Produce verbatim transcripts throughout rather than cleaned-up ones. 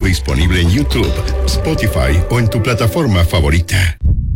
disponible en YouTube, Spotify o en tu plataforma favorita.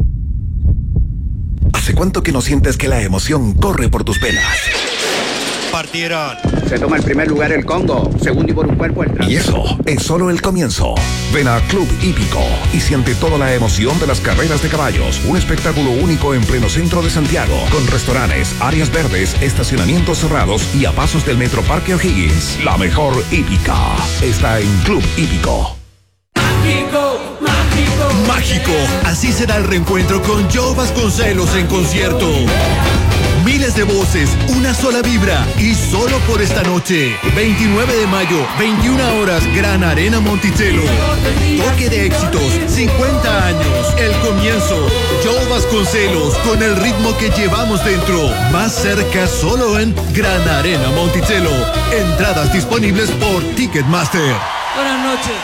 ¿Hace cuánto que no sientes que la emoción corre por tus venas? Partieron. Se toma el primer lugar el Congo, segundo y por un cuerpo el Trans. Y eso es solo el comienzo. Ven a Club Hípico y siente toda la emoción de las carreras de caballos. Un espectáculo único en pleno centro de Santiago, con restaurantes, áreas verdes, estacionamientos cerrados y a pasos del Metro Parque O'Higgins. La mejor hípica está en Club Hípico. Mágico, mágico, mágico. Así será el reencuentro con Joe Vasconcelos en concierto. Miles de voces, una sola vibra y solo por esta noche. veintinueve de mayo, veintiuna horas, Gran Arena Monticello. Toque de éxitos, cincuenta años, el comienzo. Joe Vasconcelos con el ritmo que llevamos dentro. Más cerca solo en Gran Arena Monticello. Entradas disponibles por Ticketmaster. Buenas noches.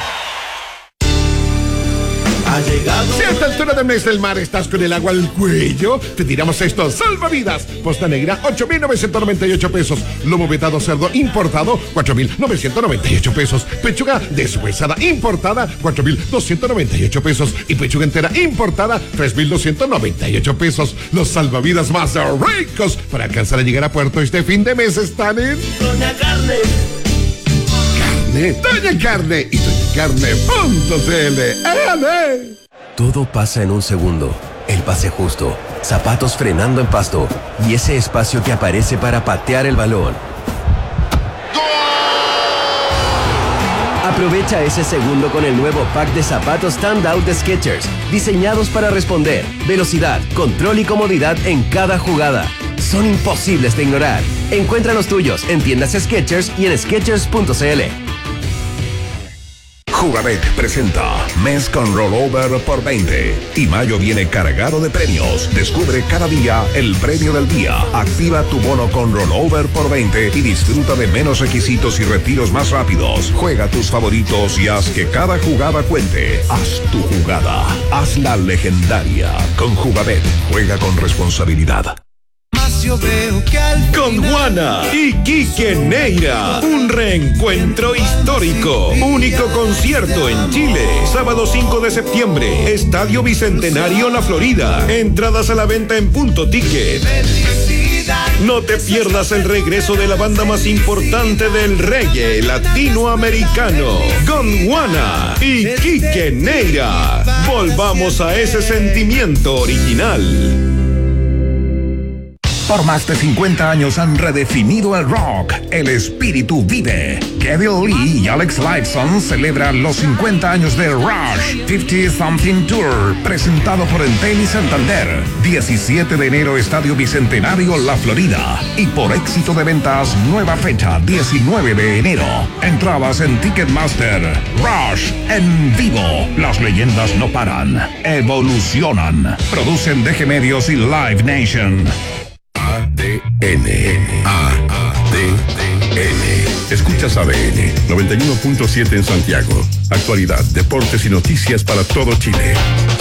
Ha llegado. Si a esta altura del mes del mar estás con el agua al cuello, te tiramos estos salvavidas. Posta negra, ocho mil novecientos noventa y ocho pesos. Lomo vetado cerdo importado, cuatro mil novecientos noventa y ocho pesos. Pechuga deshuesada importada, cuatro mil doscientos noventa y ocho pesos. Y pechuga entera importada, tres mil doscientos noventa y ocho pesos. Los salvavidas más ricos para alcanzar a llegar a puerto este fin de mes están en Doña Carne. Doña Carne y doña carne punto c l. Todo pasa en un segundo. El pase justo, zapatos frenando en pasto y ese espacio que aparece para patear el balón. Aprovecha ese segundo con el nuevo pack de zapatos Standout de Skechers, diseñados para responder, velocidad, control y comodidad en cada jugada. Son imposibles de ignorar. Encuentra los tuyos en tiendas Skechers y en skechers punto c l. Jugabet presenta Mes con Rollover por veinte. Y mayo viene cargado de premios. Descubre cada día el premio del día. Activa tu bono con Rollover por veinte y disfruta de menos requisitos y retiros más rápidos. Juega tus favoritos y haz que cada jugada cuente. Haz tu jugada. Hazla legendaria. Con Jugabet. Juega con responsabilidad. Yo veo que al con Juana y Quique Neira, un reencuentro histórico, único concierto en Chile, sábado cinco de septiembre, Estadio Bicentenario La Florida, entradas a la venta en Punto Ticket. No te pierdas el regreso de la banda más importante del reggae latinoamericano, Gondwana y Quique Neira. Volvamos a ese sentimiento original. Por más de cincuenta años han redefinido el rock. El espíritu vive. Kevin Lee y Alex Lifeson celebran los cincuenta años de Rush cincuenta Something Tour, presentado por Entel y Santander. diecisiete de enero, Estadio Bicentenario, La Florida. Y por éxito de ventas, nueva fecha, diecinueve de enero. Entradas en Ticketmaster. Rush en vivo. Las leyendas no paran, evolucionan. Producen D G Medios y Live Nation. A D N. A D N. Escuchas A D N noventa y uno punto siete en Santiago. Actualidad, deportes y noticias para todo Chile.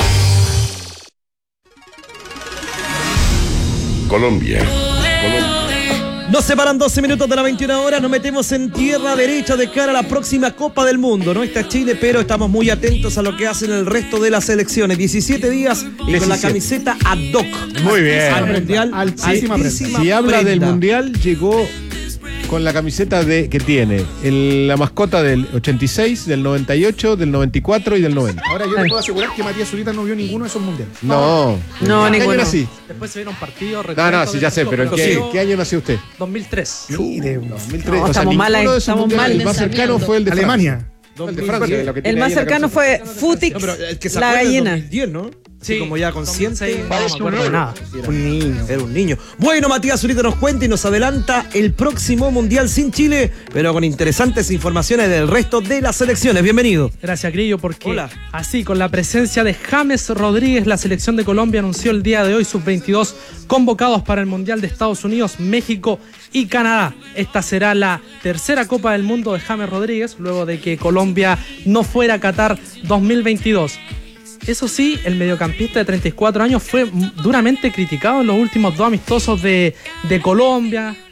Colombia. Colombia. Nos separan doce minutos de la veintiuna horas, nos metemos en tierra derecha de cara a la próxima Copa del Mundo. No está Chile, pero estamos muy atentos a lo que hacen el resto de las selecciones. diecisiete días y diecisiete. Con la camiseta ad hoc. Muy bien. Al mundial. Altísima altísima si habla prenda. Del mundial, llegó con la camiseta de que tiene el, la mascota del ochenta y seis, del noventa y ocho, del noventa y cuatro y del noventa. Ahora yo te puedo asegurar que Matías Zurita no vio ninguno de esos mundiales. No. No, no ninguno. Sí. Después se vieron partidos. No, no, sí, ya sé, pero ¿en qué, ¿qué año nació usted? dos mil tres. Mire, dos mil tres. No, o sea, estamos mal, estamos mal. El más cercano fue el de Alemania. El de Francia. El, el más cercano fue Futix, no, el que la gallina. dos mil diez, ¿no? Sí, sí, como ya consciente. No me acuerdo de nada. Era un niño. Era un niño. Bueno, Matías Zurita nos cuenta y nos adelanta el próximo Mundial sin Chile, pero con interesantes informaciones del resto de las selecciones. Bienvenido. Gracias, Grillo, porque Hola. Así, con la presencia de James Rodríguez, la selección de Colombia anunció el día de hoy sus veintidós convocados para el Mundial de Estados Unidos, México y Canadá. Esta será la tercera Copa del Mundo de James Rodríguez, luego de que Colombia no fuera a Qatar dos mil veintidós. Eso sí, el mediocampista de treinta y cuatro años fue duramente criticado en los últimos dos amistosos de, de Colombia.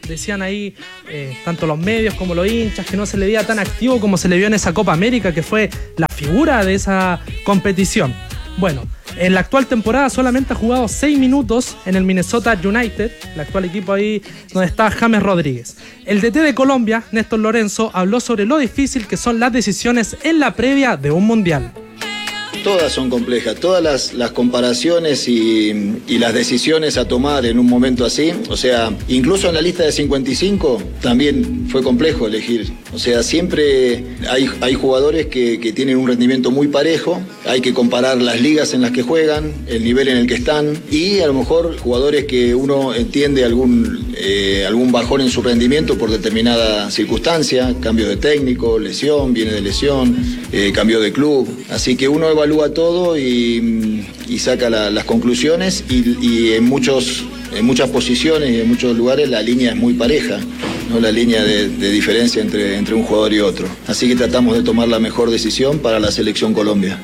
decían ahí eh, tanto los medios como los hinchas que no se le veía tan activo como se le vio en esa Copa América, que fue la figura de esa competición. Bueno, en la actual temporada solamente ha jugado seis minutos en el Minnesota United, el actual equipo ahí donde está James Rodríguez. El D T de Colombia, Néstor Lorenzo, habló sobre lo difícil que son las decisiones en la previa de un mundial. Todas son complejas, todas las, las comparaciones y, y las decisiones a tomar en un momento así, o sea, incluso en la lista de cincuenta y cinco también fue complejo elegir, o sea, siempre hay, hay jugadores que, que tienen un rendimiento muy parejo, hay que comparar las ligas en las que juegan, el nivel en el que están y a lo mejor jugadores que uno entiende algún, eh, algún bajón en su rendimiento por determinada circunstancia, cambio de técnico, lesión, viene de lesión, eh, cambio de club, así que uno evalúa todo y, y saca la, las conclusiones y, y en, muchos, en muchas posiciones y en muchos lugares la línea es muy pareja, ¿no? La línea de, de diferencia entre, entre un jugador y otro. Así que tratamos de tomar la mejor decisión para la selección Colombia.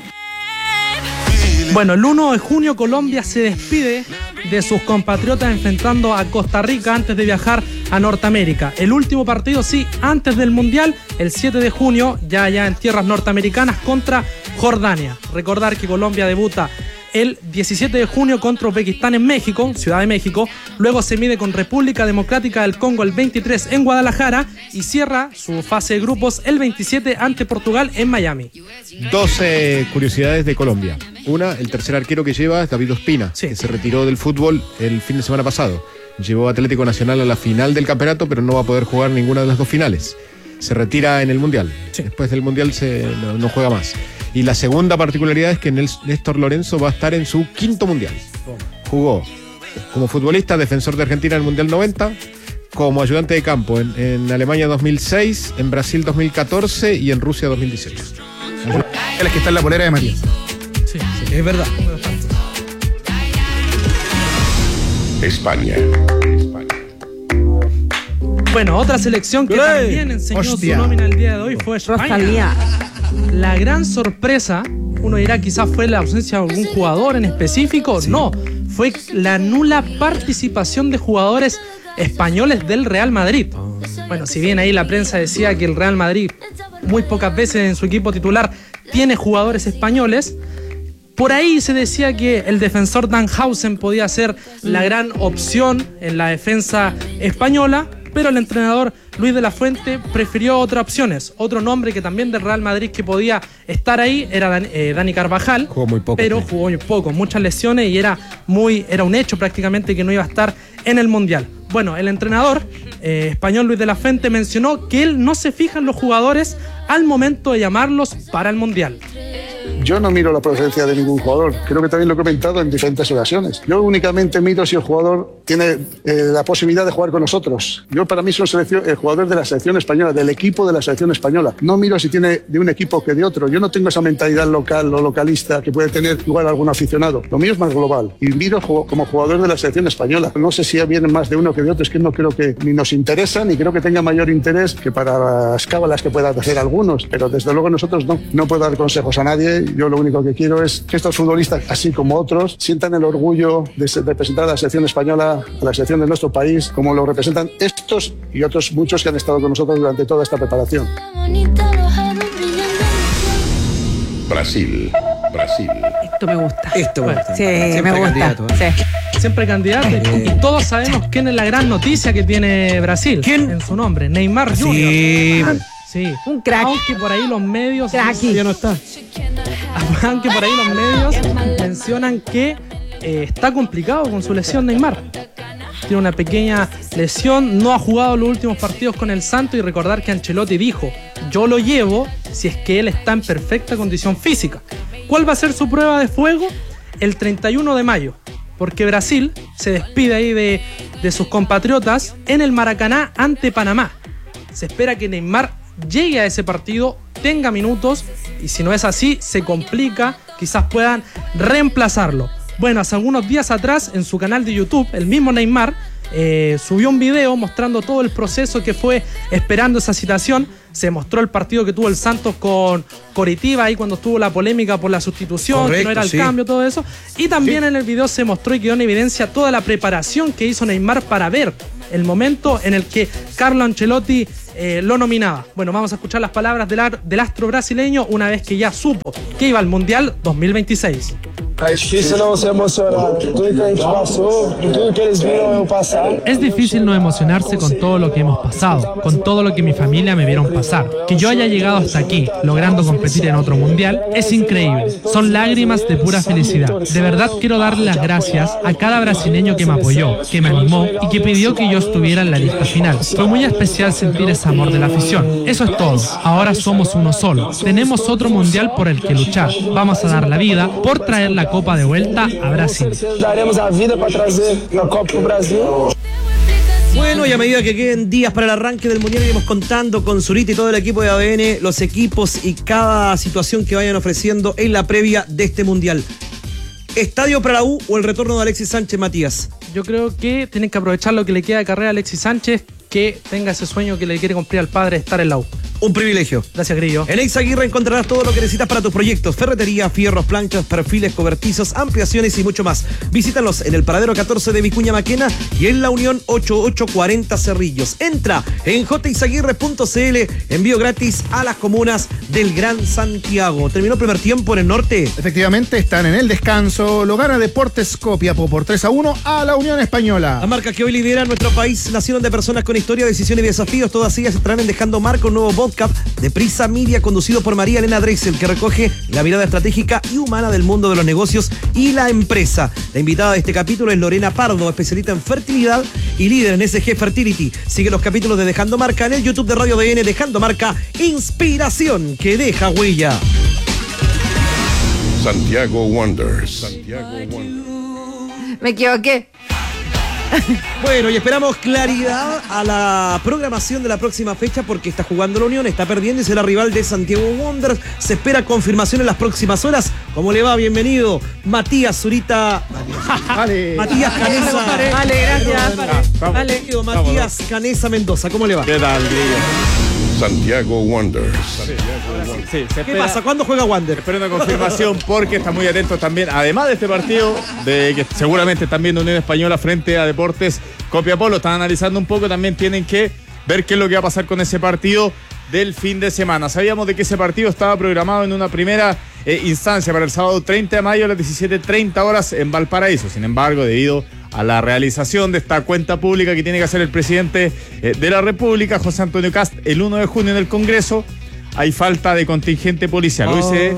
Bueno, el uno de junio Colombia se despide de sus compatriotas enfrentando a Costa Rica antes de viajar a Norteamérica. El último partido, sí, antes del Mundial, el siete de junio, ya ya en tierras norteamericanas, contra Jordania. Recordar que Colombia debuta el diecisiete de junio contra Uzbekistán en México, Ciudad de México. Luego se mide con República Democrática del Congo el veintitrés en Guadalajara y cierra su fase de grupos el veintisiete ante Portugal en Miami. doce curiosidades de Colombia. Una, el tercer arquero que lleva es David Ospina, sí, que se retiró del fútbol el fin de semana pasado. Llevó a Atlético Nacional a la final del campeonato, pero no va a poder jugar ninguna de las dos finales. Se retira en el Mundial. Sí. Después del Mundial se, no, no juega más. Y la segunda particularidad es que Néstor Lorenzo va a estar en su quinto Mundial. Jugó como futbolista, defensor de Argentina en el Mundial noventa, como ayudante de campo en, en Alemania dos mil seis, en Brasil dos mil catorce y en Rusia dos mil dieciocho. Él es que está en la polera de María. Sí, sí, es verdad. España. Bueno, otra selección que ¡Hey! también enseñó Hostia. su nómina el día de hoy fue España. Rosalía. La gran sorpresa, uno dirá quizás fue la ausencia de algún jugador en específico, sí. no, fue la nula participación de jugadores españoles del Real Madrid. Oh. Bueno, si bien ahí la prensa decía que el Real Madrid muy pocas veces en su equipo titular tiene jugadores españoles, por ahí se decía que el defensor Danhausen podía ser la gran opción en la defensa española, pero el entrenador Luis de la Fuente prefirió otras opciones. Otro nombre que también del Real Madrid que podía estar ahí era Dani, eh, Dani Carvajal. Jugó muy poco. Pero sí. jugó muy poco, muchas lesiones y era, muy, era un hecho prácticamente que no iba a estar en el Mundial. Bueno, el entrenador eh, español Luis de la Fuente mencionó que él no se fija en los jugadores al momento de llamarlos para el Mundial. Yo no miro la procedencia de ningún jugador. Creo que también lo he comentado en diferentes ocasiones. Yo únicamente miro si el jugador tiene eh, la posibilidad de jugar con nosotros. Yo para mí soy selección, el jugador de la selección española, del equipo de la selección española. No miro si tiene de un equipo que de otro. Yo no tengo esa mentalidad local o localista que puede tener igual algún aficionado. Lo mío es más global. Y miro como jugador de la selección española. No sé si vienen más de uno que de otro. Es que no creo que ni nos interesa ni creo que tenga mayor interés que para las cábalas que puedan hacer algunos. Pero desde luego nosotros no. No puedo dar consejos a nadie. Yo lo único que quiero es que estos futbolistas, así como otros, sientan el orgullo de representar a la selección española, a la selección de nuestro país, como lo representan estos y otros muchos que han estado con nosotros durante toda esta preparación. Brasil. Brasil. Esto me gusta. Esto me gusta. Sí, Siempre me gusta. Candidato, ¿eh? Sí. Siempre candidato y, y todos sabemos quién es la gran noticia que tiene Brasil. ¿Quién? En su nombre, Neymar Sí. junior Sí, un crack. Aunque por ahí los medios... Cracky. Ya no está. Aunque por ahí los medios mencionan que eh, está complicado con su lesión Neymar. Tiene una pequeña lesión, no ha jugado los últimos partidos con el Santos y recordar que Ancelotti dijo, yo lo llevo si es que él está en perfecta condición física. ¿Cuál va a ser su prueba de fuego? El treinta y uno de mayo, porque Brasil se despide ahí de, de sus compatriotas en el Maracaná ante Panamá. Se espera que Neymar llegue a ese partido, tenga minutos y si no es así, se complica, quizás puedan reemplazarlo. Bueno, hace algunos días atrás en su canal de YouTube, el mismo Neymar eh, subió un video mostrando todo el proceso que fue esperando esa citación. Se mostró el partido que tuvo el Santos con Coritiba ahí cuando estuvo la polémica por la sustitución, Correcto, que no era el sí. cambio, todo eso. Y también sí. en el video se mostró y quedó en evidencia toda la preparación que hizo Neymar para ver el momento en el que Carlo Ancelotti eh, lo nominaba. Bueno, vamos a escuchar las palabras del, ar, del astro brasileño una vez que ya supo que iba al Mundial dos mil veintiséis. Es difícil no se emocionar. Tudo que a gente pasó, tudo que eles viram eu pasar. Es difícil no emocionarse con todo lo que hemos pasado, con todo lo que mi familia me vieron pasar. Que yo haya llegado hasta aquí, logrando competir en otro mundial, es increíble. Son lágrimas de pura felicidad. De verdad quiero darle las gracias a cada brasileño que me apoyó, que me animó y que pidió que yo estuviera en la lista final. Fue muy especial sentir ese amor de la afición. Eso es todo. Ahora somos uno solo. Tenemos otro mundial por el que luchar. Vamos a dar la vida por traer la Copa de vuelta a Brasil. Daremos a vida para trazer la Copa para Brasil. Bueno, y a medida que queden días para el arranque del Mundial, iremos contando con Zurita y todo el equipo de A B N los equipos y cada situación que vayan ofreciendo en la previa de este Mundial. ¿Estadio para la U o el retorno de Alexis Sánchez, Matías? Yo creo que tienen que aprovechar lo que le queda de carrera a Alexis Sánchez, que tenga ese sueño que le quiere cumplir al padre de estar en la U. Un privilegio. Gracias, Grillo. En Eizaguirre encontrarás todo lo que necesitas para tus proyectos: ferretería, fierros, planchas, perfiles, cobertizos, ampliaciones y mucho más. Visítalos en el paradero catorce de Vicuña Maquena y en la Unión ochenta y ocho cuarenta Cerrillos. Entra en j izaguirre punto c l, envío gratis a las comunas del Gran Santiago. Terminó el primer tiempo en el norte. Efectivamente, están en el descanso. Lo gana Deportes Copiapó por tres a uno a la Unión Española. Las marcas que hoy lideran nuestro país nacieron de personas con historia, decisiones y desafíos. Todas ellas estarán en Dejando Marca, un nuevo podcast de Prisa Media conducido por María Elena Drexel, que recoge la mirada estratégica y humana del mundo de los negocios y la empresa. La invitada de este capítulo es Lorena Pardo, especialista en fertilidad y líder en S G Fertility. Sigue los capítulos de Dejando Marca en el YouTube de Radio D N. Dejando Marca, inspiración que deja huella. Santiago Wanderers. Santiago Wanderers. Me equivoqué. Bueno, y esperamos claridad a la programación de la próxima fecha, porque está jugando la Unión, está perdiendo y será rival de Santiago Wanderers. Se espera confirmación en las próximas horas. ¿Cómo le va? Bienvenido, Matías Zurita. Vale. Matías Canesa. Vale, gracias. Vale. Vale. Matías Canesa Mendoza, ¿cómo le va? ¿Qué tal, Grillo? Santiago Wanderers. Sí, se ¿Qué pasa? ¿Cuándo juega Wander? Espero una confirmación porque está muy atento también, además de este partido, de que seguramente están viendo Unión Española frente a Deportes Copiapó, lo están analizando un poco, también tienen que ver qué es lo que va a pasar con ese partido del fin de semana. Sabíamos de que ese partido estaba programado en una primera eh, instancia para el sábado treinta de mayo a las diecisiete treinta horas en Valparaíso. Sin embargo, debido a la realización de esta cuenta pública que tiene que hacer el presidente eh, de la República, José Antonio Kast, el uno de junio en el Congreso, hay falta de contingente policial. Hoy se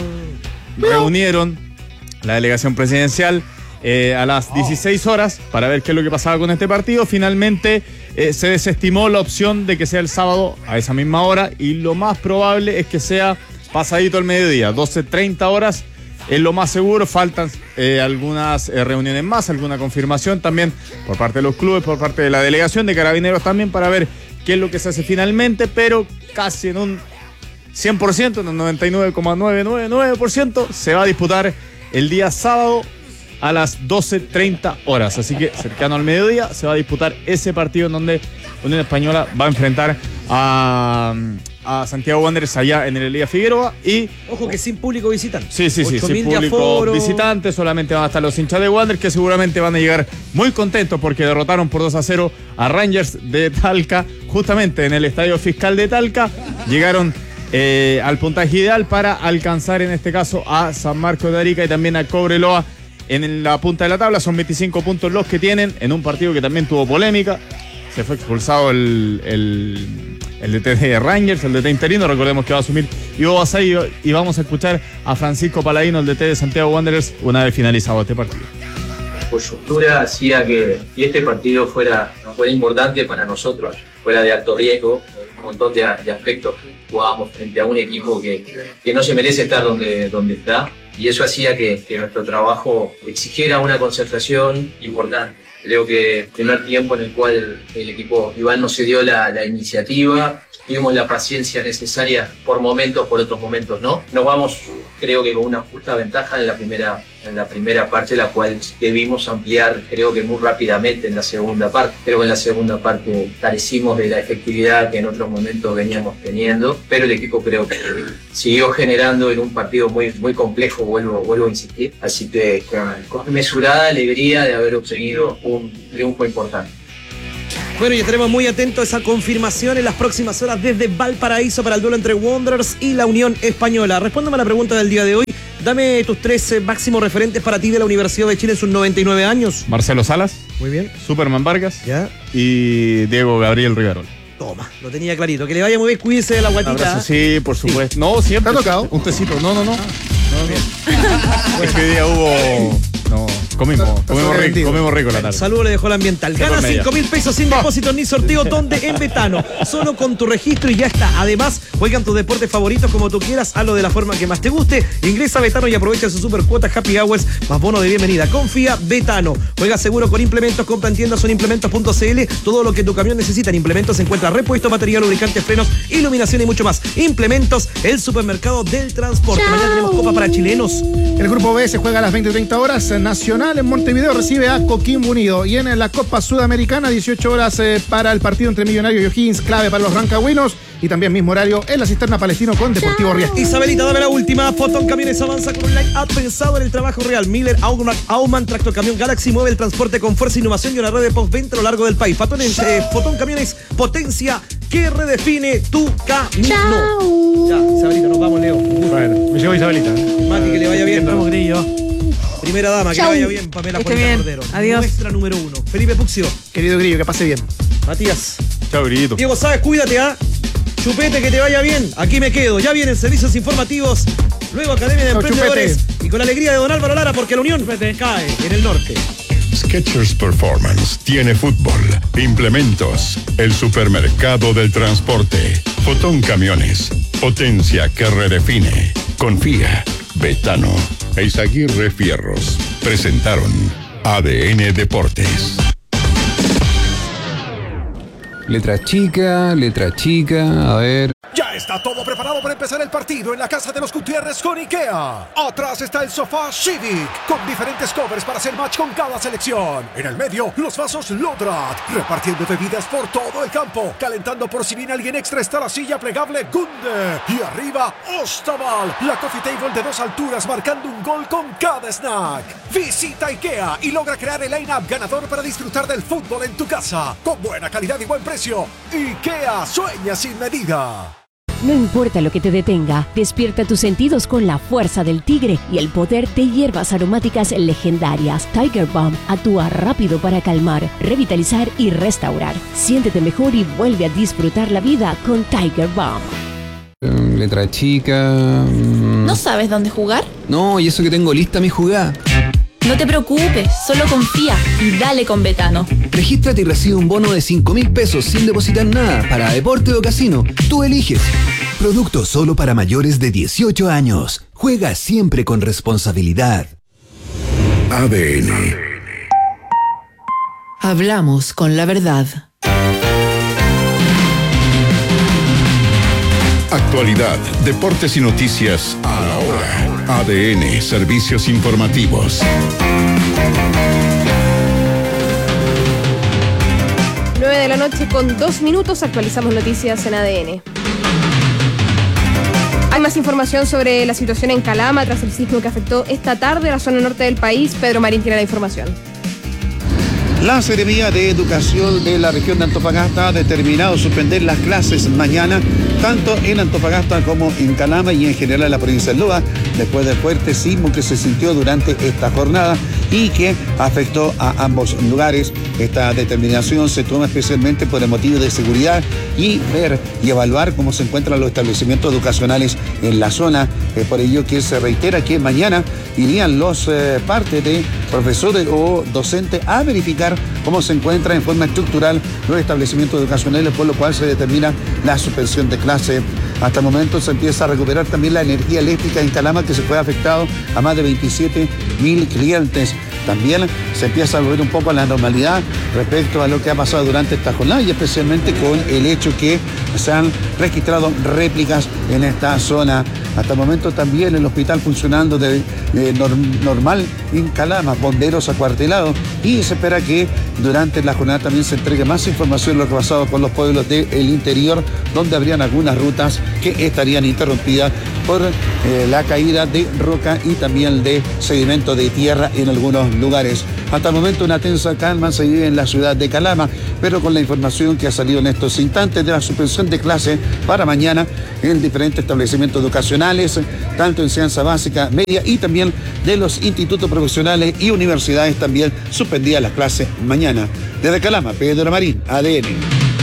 reunieron la delegación presidencial eh, a las dieciséis horas para ver qué es lo que pasaba con este partido. Finalmente eh, se desestimó la opción de que sea el sábado a esa misma hora, y lo más probable es que sea pasadito al mediodía, doce treinta horas. Es lo más seguro. Faltan eh, algunas eh, reuniones más, alguna confirmación también por parte de los clubes, por parte de la delegación de Carabineros también, para ver qué es lo que se hace finalmente, pero casi en un cien por ciento, en un noventa y nueve coma novecientos noventa y nueve por ciento se va a disputar el día sábado a las doce treinta horas. Así que cercano al mediodía se va a disputar ese partido en donde Unión Española va a enfrentar a... a Santiago Wanderers allá en el Elías Figueroa. Y ojo que sin público visitante. Sí, sí, sí, sin público visitante, solamente van a estar los hinchas de Wanderers, que seguramente van a llegar muy contentos porque derrotaron por dos a cero a Rangers de Talca, justamente en el Estadio Fiscal de Talca. Llegaron eh, al puntaje ideal para alcanzar en este caso a San Marcos de Arica y también a Cobreloa en la punta de la tabla. Son veinticinco puntos los que tienen en un partido que también tuvo polémica. Se fue expulsado el, el, el D T de Rangers, el D T interino. Recordemos que va a asumir Ivo Basay, y vamos a escuchar a Francisco Paladino, el D T de Santiago Wanderers, una vez finalizado este partido. La coyuntura hacía que y este partido fuera, fuera importante para nosotros, fuera de alto riesgo, un montón de, de aspectos. Jugábamos frente a un equipo que, que no se merece estar donde, donde está, y eso hacía que, que nuestro trabajo exigiera una concentración importante. Creo que el primer tiempo en el cual el equipo rival no se dio la, la iniciativa, tuvimos la paciencia necesaria por momentos, por otros momentos no. Nos vamos, creo que con una justa ventaja en la primera, en la primera parte, la cual debimos ampliar, creo que muy rápidamente en la segunda parte. Creo que en la segunda parte carecimos de la efectividad que en otros momentos veníamos teniendo, pero el equipo creo que siguió generando en un partido muy, muy complejo, vuelvo, vuelvo a insistir. Así que con, con mesurada alegría de haber obtenido un triunfo importante. Bueno, y estaremos muy atentos a esa confirmación en las próximas horas desde Valparaíso para el duelo entre Wanderers y la Unión Española. Respóndame a la pregunta del día de hoy. Dame tus tres eh, máximos referentes para ti de la Universidad de Chile en sus noventa y nueve años. Marcelo Salas. Muy bien. Superman Vargas. Ya. Y Diego Gabriel Riverol. Toma, lo tenía clarito. Que le vaya muy bien, cuídese de la guatita. Abrazo, sí, por supuesto. Sí. No, siempre. ¿Te ha tocado? Un tecito. No, no, no. no, no. Es que hoy día hubo... No, comimos, comimos rico, comimos rico la tarde. Saludos le dejó el ambiental. Gana cinco mil pesos sin depósitos ni sorteo. ¿Dónde? En Betano. Solo con tu registro y ya está. Además, juegan tus deportes favoritos como tú quieras. Hazlo de la forma que más te guste. Ingresa a Betano y aprovecha su super cuota Happy Hours más bono de bienvenida. Confía, Betano. Juega seguro con implementos. Compra en tiendas o en implementos punto c l. Todo lo que tu camión necesita en implementos se encuentra repuesto, batería, lubricantes, frenos, iluminación y mucho más. Implementos, el supermercado del transporte. Chao. Mañana tenemos Copa para chilenos. El grupo B se juega a las veinte y treinta horas. Nacional en Montevideo recibe a Coquimbo Unido. Y en la Copa Sudamericana, dieciocho horas eh, para el partido entre Millonarios y O'Higgins, clave para los rancagüinos. Y también mismo horario en la Cisterna Palestino con Deportivo Riestra. Isabelita, dame la última. Fotón Camiones avanza con un line-up pensado en el trabajo real. Miller, Aumann, Aumann, Tractor Camión Galaxy mueve el transporte con fuerza, innovación y una red de postventa a lo largo del país. Fotón, eh, Fotón Camiones, potencia que redefine tu camino. Chao. Ya, Isabelita, nos vamos, Leo. Bueno, me llevo Isabelita. Mati, que le vaya bien. Estamos grillo. Primera dama, que Chau. vaya bien, Pamela Esté Puente bien. Cordero. Adiós. Nuestra número uno. Felipe Puxio. Querido Grillo, que pase bien. Matías. Chao, Grillito. Diego Sáez, cuídate, ¿ah? Chupete, que te vaya bien. Aquí me quedo. Ya vienen servicios informativos. Luego Academia de Chau, Emprendedores. Chupete. Y con la alegría de don Álvaro Lara, porque la Unión Chupete cae en el norte. Skechers Performance tiene fútbol, implementos, el supermercado del transporte, Fotón Camiones, potencia que redefine. Confía, Betano e Izaguirre Fierros presentaron A D N Deportes. Letra chica, letra chica, a ver... Ya está todo preparado para empezar el partido en la casa de los Gutiérrez con IKEA. Atrás está el sofá Civic, con diferentes covers para hacer match con cada selección. En el medio, los vasos Lodrat, repartiendo bebidas por todo el campo. Calentando por si viene alguien extra está la silla plegable Gunde. Y arriba, Ostaval, la coffee table de dos alturas marcando un gol con cada snack. Visita IKEA y logra crear el line-up ganador para disfrutar del fútbol en tu casa. Con buena calidad y buen precio. IKEA, sueña sin medida. No importa lo que te detenga, despierta tus sentidos con la fuerza del tigre y el poder de hierbas aromáticas legendarias. Tiger Balm actúa rápido para calmar, revitalizar y restaurar. Siéntete mejor y vuelve a disfrutar la vida con Tiger Balm. Um, letra chica... Um... ¿No sabes dónde jugar? No, y eso que tengo lista mi jugada. No te preocupes, solo confía y dale con Betano. Regístrate y recibe un bono de cinco mil pesos sin depositar nada para deporte o casino. Tú eliges. Producto solo para mayores de dieciocho años. Juega siempre con responsabilidad. A D N. Hablamos con la verdad. Actualidad, deportes y noticias a la hora. A D N, servicios informativos. nueve de la noche con dos minutos, actualizamos noticias en A D N. Hay más información sobre la situación en Calama tras el sismo que afectó esta tarde a la zona norte del país. Pedro Marín tiene la información. La Seremía de Educación de la región de Antofagasta ha determinado suspender las clases mañana, tanto en Antofagasta como en Calama y en general en la provincia de Loa, después del fuerte sismo que se sintió durante esta jornada y que afectó a ambos lugares. Esta determinación se toma especialmente por el motivo de seguridad y ver y evaluar cómo se encuentran los establecimientos educacionales en la zona. Es por ello que se reitera que mañana irían los eh, partes de profesores o docentes a verificar cómo se encuentran en forma estructural los establecimientos educacionales, por lo cual se determina la suspensión de clase. Hasta el momento se empieza a recuperar también la energía eléctrica en Calama, que se fue afectado a más de veintisiete mil clientes. También se empieza a volver un poco a la normalidad respecto a lo que ha pasado durante esta jornada y especialmente con el hecho que se han registrado réplicas en esta zona. Hasta el momento también el hospital funcionando de eh, norm, normal en Calama, bomberos acuartelados, y se espera que durante la jornada también se entregue más información de lo que ha pasado con los pueblos del interior, donde habrían algunas rutas que estarían interrumpidas por eh, la caída de roca y también de sedimento de tierra en algunos lugares. Hasta el momento una tensa calma se vive en la ciudad de Calama, pero con la información que ha salido en estos instantes de la suspensión de clases para mañana en diferentes establecimientos educacionales, tanto en enseñanza básica, media y también de los institutos profesionales y universidades también suspendidas las clases mañana. Desde Calama, Pedro Marín, A D N.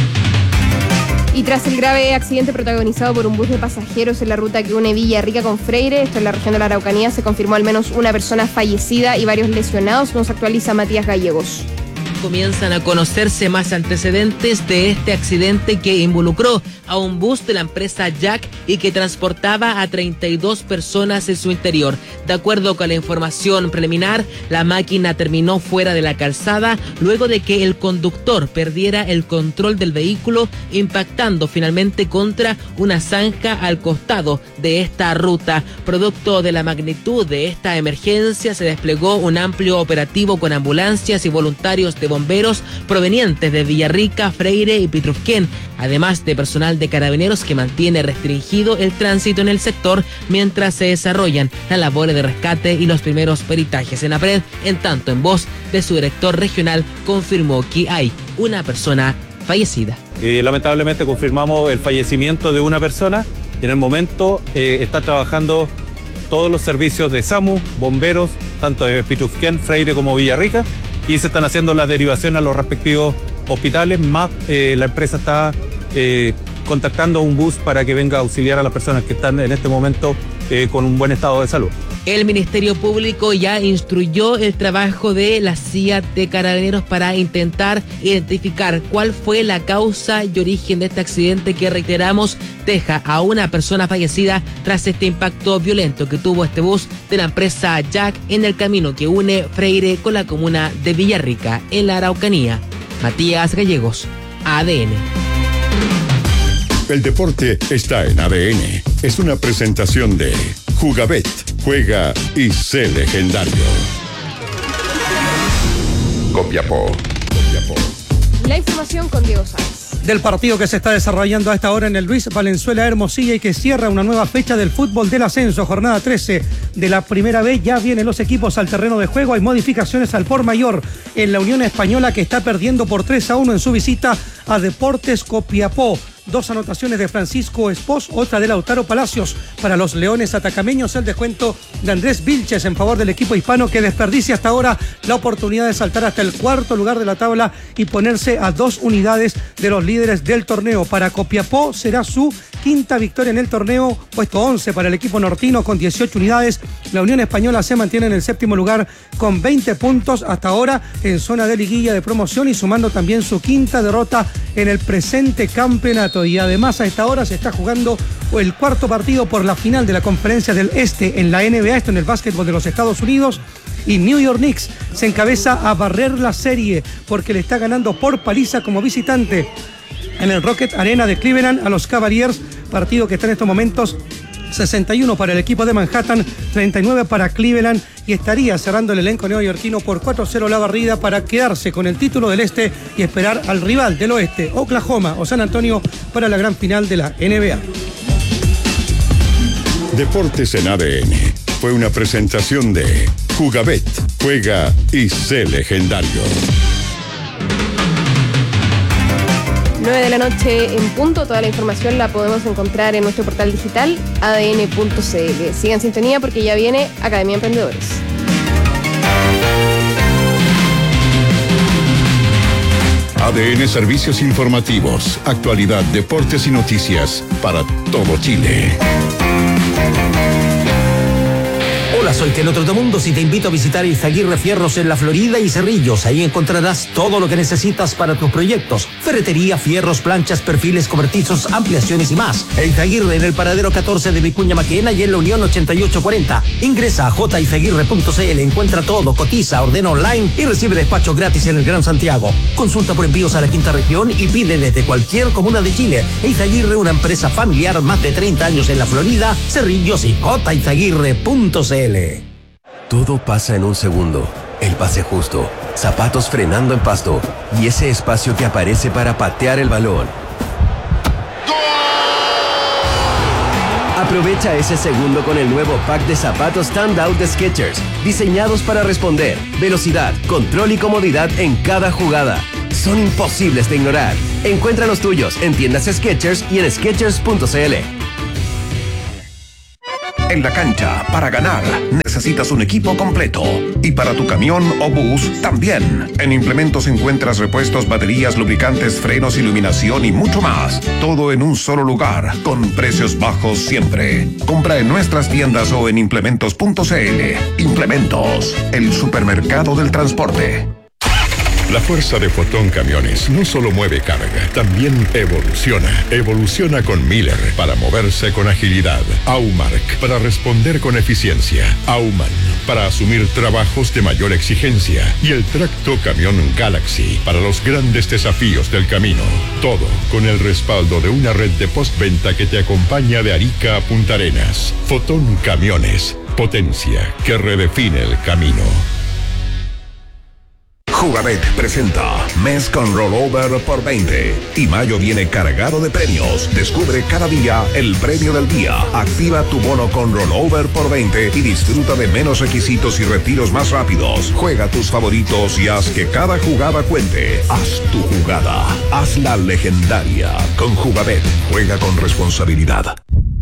Y tras el grave accidente protagonizado por un bus de pasajeros en la ruta que une Villarrica con Freire, esto en la región de la Araucanía, se confirmó al menos una persona fallecida y varios lesionados. Nos actualiza Matías Gallegos. Comienzan a conocerse más antecedentes de este accidente que involucró a un bus de la empresa Jack y que transportaba a treinta y dos personas en su interior. De acuerdo con la información preliminar, la máquina terminó fuera de la calzada luego de que el conductor perdiera el control del vehículo, impactando finalmente contra una zanja al costado de esta ruta. Producto de la magnitud de esta emergencia, se desplegó un amplio operativo con ambulancias y voluntarios de bomberos provenientes de Villarrica, Freire y Pitrufquén, además de personal de carabineros que mantiene restringido el tránsito en el sector mientras se desarrollan las labores de rescate y los primeros peritajes en APRED. En tanto, en voz de su director regional, confirmó que hay una persona fallecida. Eh, lamentablemente confirmamos el fallecimiento de una persona. En el momento eh, está trabajando todos los servicios de SAMU, bomberos, tanto de Pitrufquén, Freire como Villarrica, y se están haciendo las derivaciones a los respectivos hospitales, más eh, la empresa está eh, contactando a un bus para que venga a auxiliar a las personas que están en este momento eh, con un buen estado de salud. El Ministerio Público ya instruyó el trabajo de la C I A de Carabineros para intentar identificar cuál fue la causa y origen de este accidente que, reiteramos, deja a una persona fallecida tras este impacto violento que tuvo este bus de la empresa Jack en el camino que une Freire con la comuna de Villarrica, en la Araucanía. Matías Gallegos, A D N. El deporte está en A D N. Es una presentación de Jugabet. Juega y sé legendario. Copiapó. Copiapó. La información con Diego Sáenz. Del partido que se está desarrollando a esta hora en el Luis Valenzuela Hermosilla y que cierra una nueva fecha del fútbol del ascenso, jornada trece de la primera B. Ya vienen los equipos al terreno de juego. Hay modificaciones al por mayor en la Unión Española, que está perdiendo por tres a uno en su visita a Deportes Copiapó. Dos anotaciones de Francisco Espós, otra de Lautaro Palacios. Para los Leones Atacameños, el descuento de Andrés Vilches en favor del equipo hispano, que desperdicia hasta ahora la oportunidad de saltar hasta el cuarto lugar de la tabla y ponerse a dos unidades de los líderes del torneo. Para Copiapó será su quinta victoria en el torneo, puesto once para el equipo nortino con dieciocho unidades. La Unión Española se mantiene en el séptimo lugar con veinte puntos hasta ahora en zona de liguilla de promoción y sumando también su quinta derrota en el presente campeonato. Y además a esta hora se está jugando el cuarto partido por la final de la Conferencia del Este en la N B A, esto en el básquetbol de los Estados Unidos, y New York Knicks se encabeza a barrer la serie porque le está ganando por paliza como visitante en el Rocket Arena de Cleveland a los Cavaliers, partido que está en estos momentos sesenta y uno para el equipo de Manhattan, treinta y nueve para Cleveland, y estaría cerrando el elenco neoyorquino por cuatro a cero la barrida para quedarse con el título del Este y esperar al rival del Oeste, Oklahoma o San Antonio, para la gran final de la N B A. Deportes en A D N fue una presentación de Jugabet. Juega y sé legendario. nueve de la noche en punto. Toda la información la podemos encontrar en nuestro portal digital a d n punto c l. Sigan en sintonía porque ya viene Academia Emprendedores. A D N Servicios Informativos, actualidad, deportes y noticias para todo Chile. Hola, soy Teno Trotamundos y te invito a visitar Izaguirre Fierros en La Florida y Cerrillos. Ahí encontrarás todo lo que necesitas para tus proyectos: ferretería, fierros, planchas, perfiles, cobertizos, ampliaciones y más. Izaguirre en el paradero catorce de Vicuña Maquena y en la Unión ochenta y ocho cuarenta. Ingresa a j izaguirre punto c l, encuentra todo, cotiza, ordena online y recibe despacho gratis en el Gran Santiago. Consulta por envíos a la quinta región y pide desde cualquier comuna de Chile. Izaguirre, una empresa familiar, más de treinta años en La Florida, Cerrillos y j izaguirre punto c l. Todo pasa en un segundo. El pase justo, zapatos frenando en pasto y ese espacio que aparece para patear el balón. Aprovecha ese segundo con el nuevo pack de zapatos Standout de Skechers, diseñados para responder, velocidad, control y comodidad en cada jugada. Son imposibles de ignorar. Encuentra los tuyos en tiendas Skechers y en skechers punto c l. En la cancha, para ganar, necesitas un equipo completo. Y para tu camión o bus, también. En Implementos encuentras repuestos, baterías, lubricantes, frenos, iluminación y mucho más. Todo en un solo lugar, con precios bajos siempre. Compra en nuestras tiendas o en implementos punto c l. Implementos, el supermercado del transporte. La fuerza de Fotón Camiones no solo mueve carga, también evoluciona. Evoluciona con Miller para moverse con agilidad. Aumark para responder con eficiencia. Auman para asumir trabajos de mayor exigencia. Y el tracto camión Galaxy para los grandes desafíos del camino. Todo con el respaldo de una red de postventa que te acompaña de Arica a Punta Arenas. Fotón Camiones, potencia que redefine el camino. Jugabet presenta Mes con Rollover por veinte. Y mayo viene cargado de premios. Descubre cada día el premio del día. Activa tu bono con Rollover por veinte y disfruta de menos requisitos y retiros más rápidos. Juega tus favoritos y haz que cada jugada cuente. Haz tu jugada. Hazla legendaria. Con Jugabet. Juega con responsabilidad.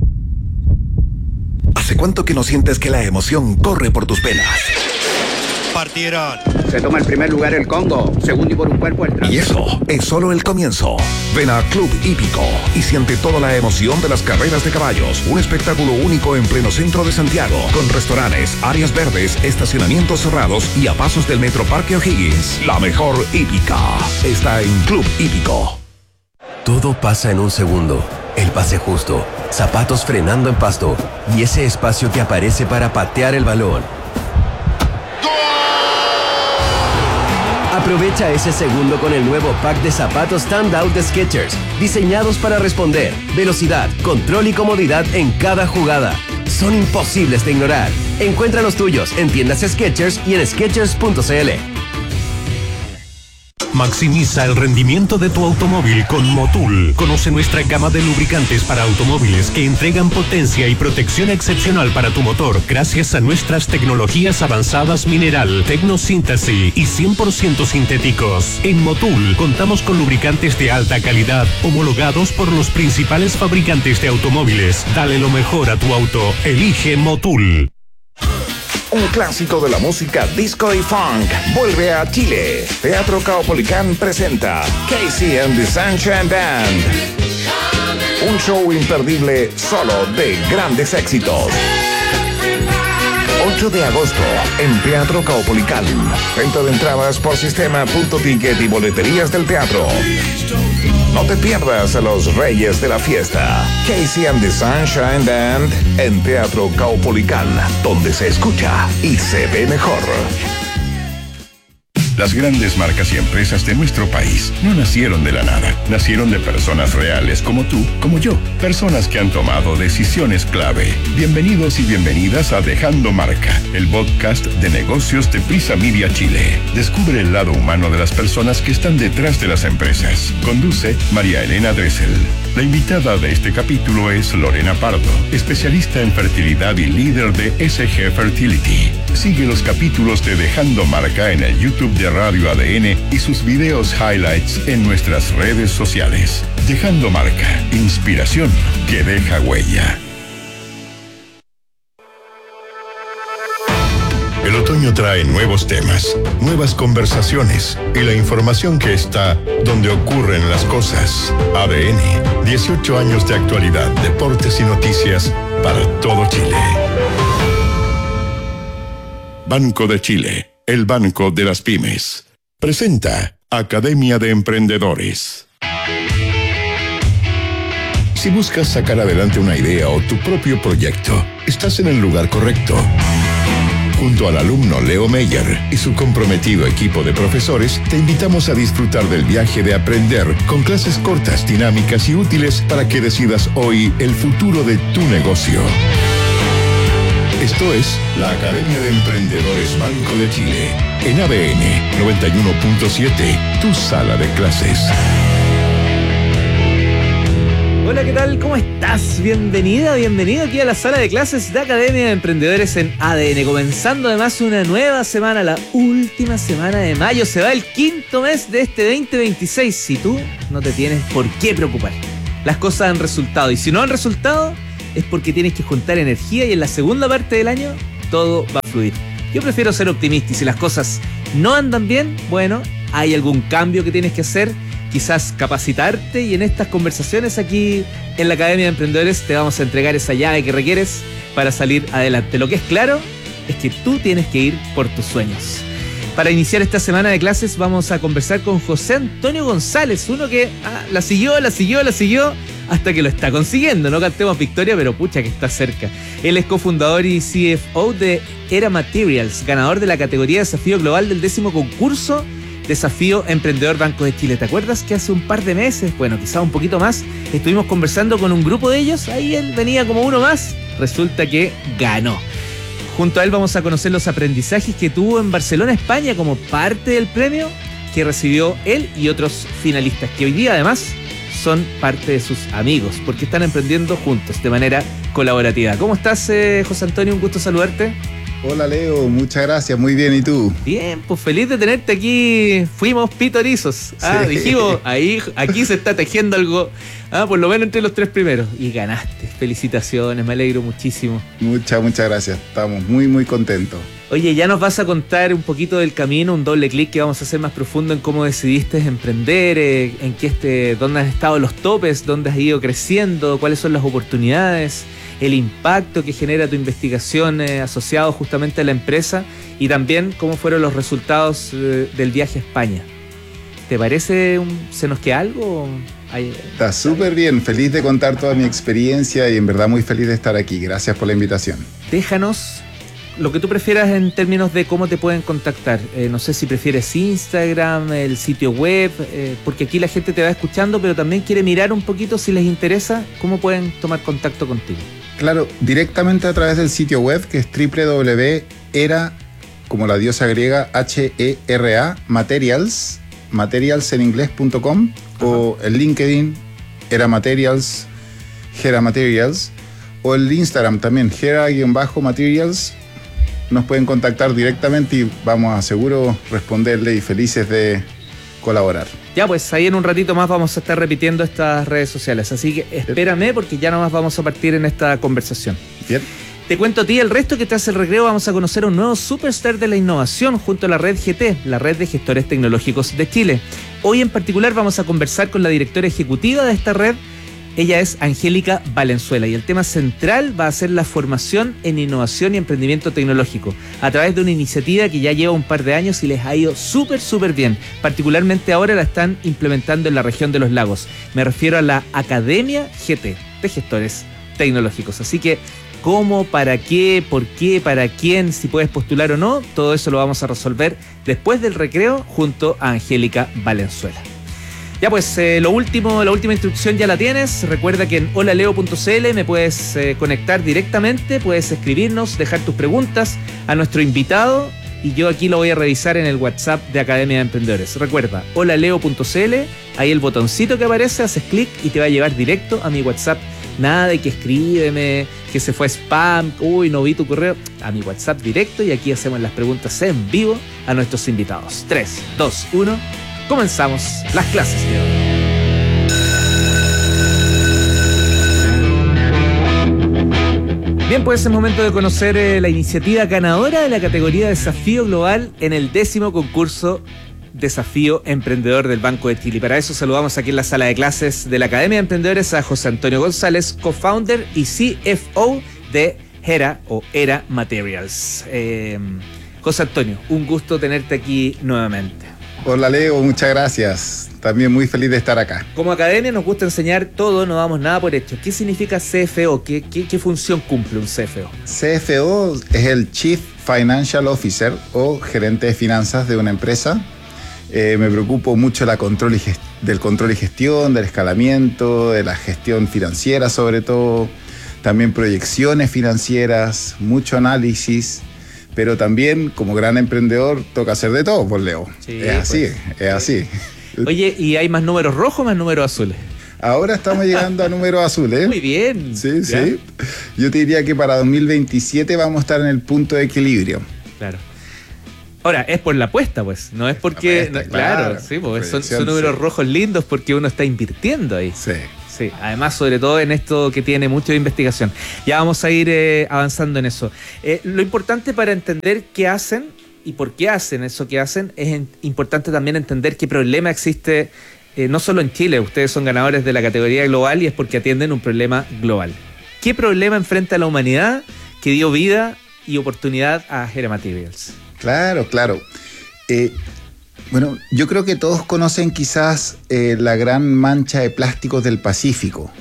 ¿Hace cuánto que no sientes que la emoción corre por tus venas? Partieron. Se toma el primer lugar el Congo, segundo y por un cuerpo el tras. Y eso es solo el comienzo. Ven a Club Hípico y siente toda la emoción de las carreras de caballos. Un espectáculo único en pleno centro de Santiago, con restaurantes, áreas verdes, estacionamientos cerrados y a pasos del Metro Parque O'Higgins. La mejor hípica está en Club Hípico. Todo pasa en un segundo. El pase justo, zapatos frenando en pasto y ese espacio que aparece para patear el balón. Aprovecha ese segundo con el nuevo pack de zapatos Standout de Skechers, diseñados para responder, velocidad, control y comodidad en cada jugada. Son imposibles de ignorar. Encuentra los tuyos en tiendas Skechers y en skechers punto c l. Maximiza el rendimiento de tu automóvil con Motul. Conoce nuestra gama de lubricantes para automóviles que entregan potencia y protección excepcional para tu motor gracias a nuestras tecnologías avanzadas mineral, tecnosíntesis y cien por ciento sintéticos. En Motul contamos con lubricantes de alta calidad homologados por los principales fabricantes de automóviles. Dale lo mejor a tu auto. Elige Motul. Un clásico de la música disco y funk vuelve a Chile. Teatro Caupolicán presenta Casey and the Sunshine Band. Un show imperdible solo de grandes éxitos. ocho de agosto en Teatro Caupolicán. Venta de entradas por sistema punto ticket y boleterías del teatro. No te pierdas a los reyes de la fiesta. Casey and the Sunshine Band en Teatro Caupolicán, donde se escucha y se ve mejor. Las grandes marcas y empresas de nuestro país no nacieron de la nada. Nacieron de personas reales como tú, como yo. Personas que han tomado decisiones clave. Bienvenidos y bienvenidas a Dejando Marca, el podcast de negocios de Prisa Media Chile. Descubre el lado humano de las personas que están detrás de las empresas. Conduce María Elena Dressel. La invitada de este capítulo es Lorena Pardo, especialista en fertilidad y líder de S G Fertility. Sigue los capítulos de Dejando Marca en el YouTube de Radio A D N y sus videos highlights en nuestras redes sociales. Dejando Marca, inspiración que deja huella. El otoño trae nuevos temas, nuevas conversaciones y la información que está donde ocurren las cosas. A D N, dieciocho años de actualidad, deportes y noticias para todo Chile. Banco de Chile, el banco de las pymes. Presenta Academia de Emprendedores. Si buscas sacar adelante una idea o tu propio proyecto, estás en el lugar correcto. Junto al alumno Leo Meyer y su comprometido equipo de profesores, te invitamos a disfrutar del viaje de aprender con clases cortas, dinámicas y útiles para que decidas hoy el futuro de tu negocio. Esto es la Academia de Emprendedores Banco de Chile, en A D N noventa y uno punto siete, tu sala de clases. Hola, ¿qué tal? ¿Cómo estás? Bienvenida, bienvenido aquí a la sala de clases de Academia de Emprendedores en A D N. Comenzando además una nueva semana, la última semana de mayo. Se va el quinto mes de este veinte veintiséis. Y tú no te tienes por qué preocupar. Las cosas han resultado. Y si no han resultado, es porque tienes que juntar energía y en la segunda parte del año todo va a fluir. Yo prefiero ser optimista y si las cosas no andan bien, bueno, hay algún cambio que tienes que hacer. Quizás capacitarte y en estas conversaciones aquí en la Academia de Emprendedores te vamos a entregar esa llave que requieres para salir adelante. Lo que es claro es que tú tienes que ir por tus sueños. Para iniciar esta semana de clases vamos a conversar con José Antonio González, uno que ah, la siguió, la siguió, la siguió hasta que lo está consiguiendo. No cantemos victoria, pero pucha que está cerca. Él es cofundador y C F O de Era Materials, ganador de la categoría Desafío Global del décimo concurso Desafío Emprendedor Banco de Chile. ¿Te acuerdas que hace un par de meses, bueno, quizá un poquito más, estuvimos conversando con un grupo de ellos? Ahí él venía como uno más. Resulta que ganó. Junto a él vamos a conocer los aprendizajes que tuvo en Barcelona, España, como parte del premio que recibió él y otros finalistas, que hoy día además son parte de sus amigos, porque están emprendiendo juntos de manera colaborativa. ¿Cómo estás, eh, José Antonio? Un gusto saludarte. Hola Leo, muchas gracias, muy bien, ¿y tú? Bien, pues feliz de tenerte aquí. Fuimos pitorizos. Ah, sí. Dijimos, ahí, aquí se está tejiendo algo, ah, por lo menos entre los tres primeros. Y ganaste. Felicitaciones, me alegro muchísimo. Muchas, muchas gracias. Estamos muy, muy contentos. Oye, ya nos vas a contar un poquito del camino, un doble clic que vamos a hacer más profundo en cómo decidiste emprender, eh, en qué este, dónde han estado los topes, dónde has ido creciendo, cuáles son las oportunidades, el impacto que genera tu investigación eh, asociado justamente a la empresa y también cómo fueron los resultados eh, del viaje a España. ¿Te parece? Un, ¿Se nos queda algo? Hay, Está súper bien, feliz de contar toda mi experiencia y en verdad muy feliz de estar aquí. Gracias por la invitación. Déjanos lo que tú prefieras en términos de cómo te pueden contactar. Eh, no sé si prefieres Instagram, el sitio web, eh, porque aquí la gente te va escuchando, pero también quiere mirar un poquito si les interesa cómo pueden tomar contacto contigo. Claro, directamente a través del sitio web que es doble u doble u doble u punto era, como la diosa griega, H E R A, Materials, materials en inglés punto com, o el LinkedIn, Era Materials, Gera Materials, o el Instagram también, Gera-Materials. Nos pueden contactar directamente y vamos a seguro responderle y felices de colaborar. Ya, pues ahí en un ratito más vamos a estar repitiendo estas redes sociales, así que espérame porque ya nomás vamos a partir en esta conversación. Bien. Te cuento a ti el resto que tras el recreo vamos a conocer a un nuevo superstar de la innovación junto a la red G T, la red de gestores tecnológicos de Chile. Hoy en particular vamos a conversar con la directora ejecutiva de esta red. Ella es Angélica Valenzuela y el tema central va a ser la formación en innovación y emprendimiento tecnológico a través de una iniciativa que ya lleva un par de años y les ha ido súper, súper bien. Particularmente ahora la están implementando en la región de los lagos. Me refiero a la Academia G T de Gestores Tecnológicos. Así que, ¿cómo, para qué, por qué, para quién, si puedes postular o no? Todo eso lo vamos a resolver después del recreo junto a Angélica Valenzuela. Ya pues, eh, lo último, la última instrucción ya la tienes. Recuerda que en holaleo punto c l me puedes eh, conectar directamente, puedes escribirnos, dejar tus preguntas a nuestro invitado y yo aquí lo voy a revisar en el WhatsApp de Academia de Emprendedores. Recuerda, holaleo punto c l, ahí el botoncito que aparece, haces clic y te va a llevar directo a mi WhatsApp. Nada de que escríbeme, que se fue spam, uy, no vi tu correo. A mi WhatsApp directo y aquí hacemos las preguntas en vivo a nuestros invitados. tres, dos, uno... Comenzamos las clases de hoy. Bien, pues es momento de conocer eh, la iniciativa ganadora de la categoría Desafío Global en el décimo concurso Desafío Emprendedor del Banco de Chile. Y para eso saludamos aquí en la sala de clases de la Academia de Emprendedores a José Antonio González, co-founder y C F O de Gera o Era Materials. Eh, José Antonio, un gusto tenerte aquí nuevamente. Hola Leo, muchas gracias. También muy feliz de estar acá. Como academia nos gusta enseñar todo, no damos nada por hecho. ¿Qué significa C F O? ¿Qué, qué, qué función cumple un C F O? C F O es el Chief Financial Officer o gerente de finanzas de una empresa. Eh, me preocupo mucho la control y gest- del control y gestión, del escalamiento, de la gestión financiera sobre todo. También proyecciones financieras, mucho análisis. Pero también, como gran emprendedor, toca hacer de todo, pues Leo. Sí, es así, pues. es así. Oye, ¿y hay más números rojos o más números azules? Ahora estamos llegando a números azules. Muy bien. Sí, ¿Ya? sí. Yo te diría que para dos mil veintisiete vamos a estar en el punto de equilibrio. Claro. Ahora, es por la apuesta, pues. No es porque. Apuesta, no, claro, claro. sí, pues son, Proyección, son números sí. rojos lindos porque uno está invirtiendo ahí. Sí. Sí, además, sobre todo en esto que tiene mucho de investigación. Ya vamos a ir eh, avanzando en eso. Eh, lo importante para entender qué hacen y por qué hacen eso que hacen, es en, importante también entender qué problema existe, eh, no solo en Chile. Ustedes son ganadores de la categoría global y es porque atienden un problema global. ¿Qué problema enfrenta la humanidad que dio vida y oportunidad a Hera Materials? Claro, claro. Eh, bueno, yo creo que todos conocen quizás eh, la gran mancha de plásticos del Pacífico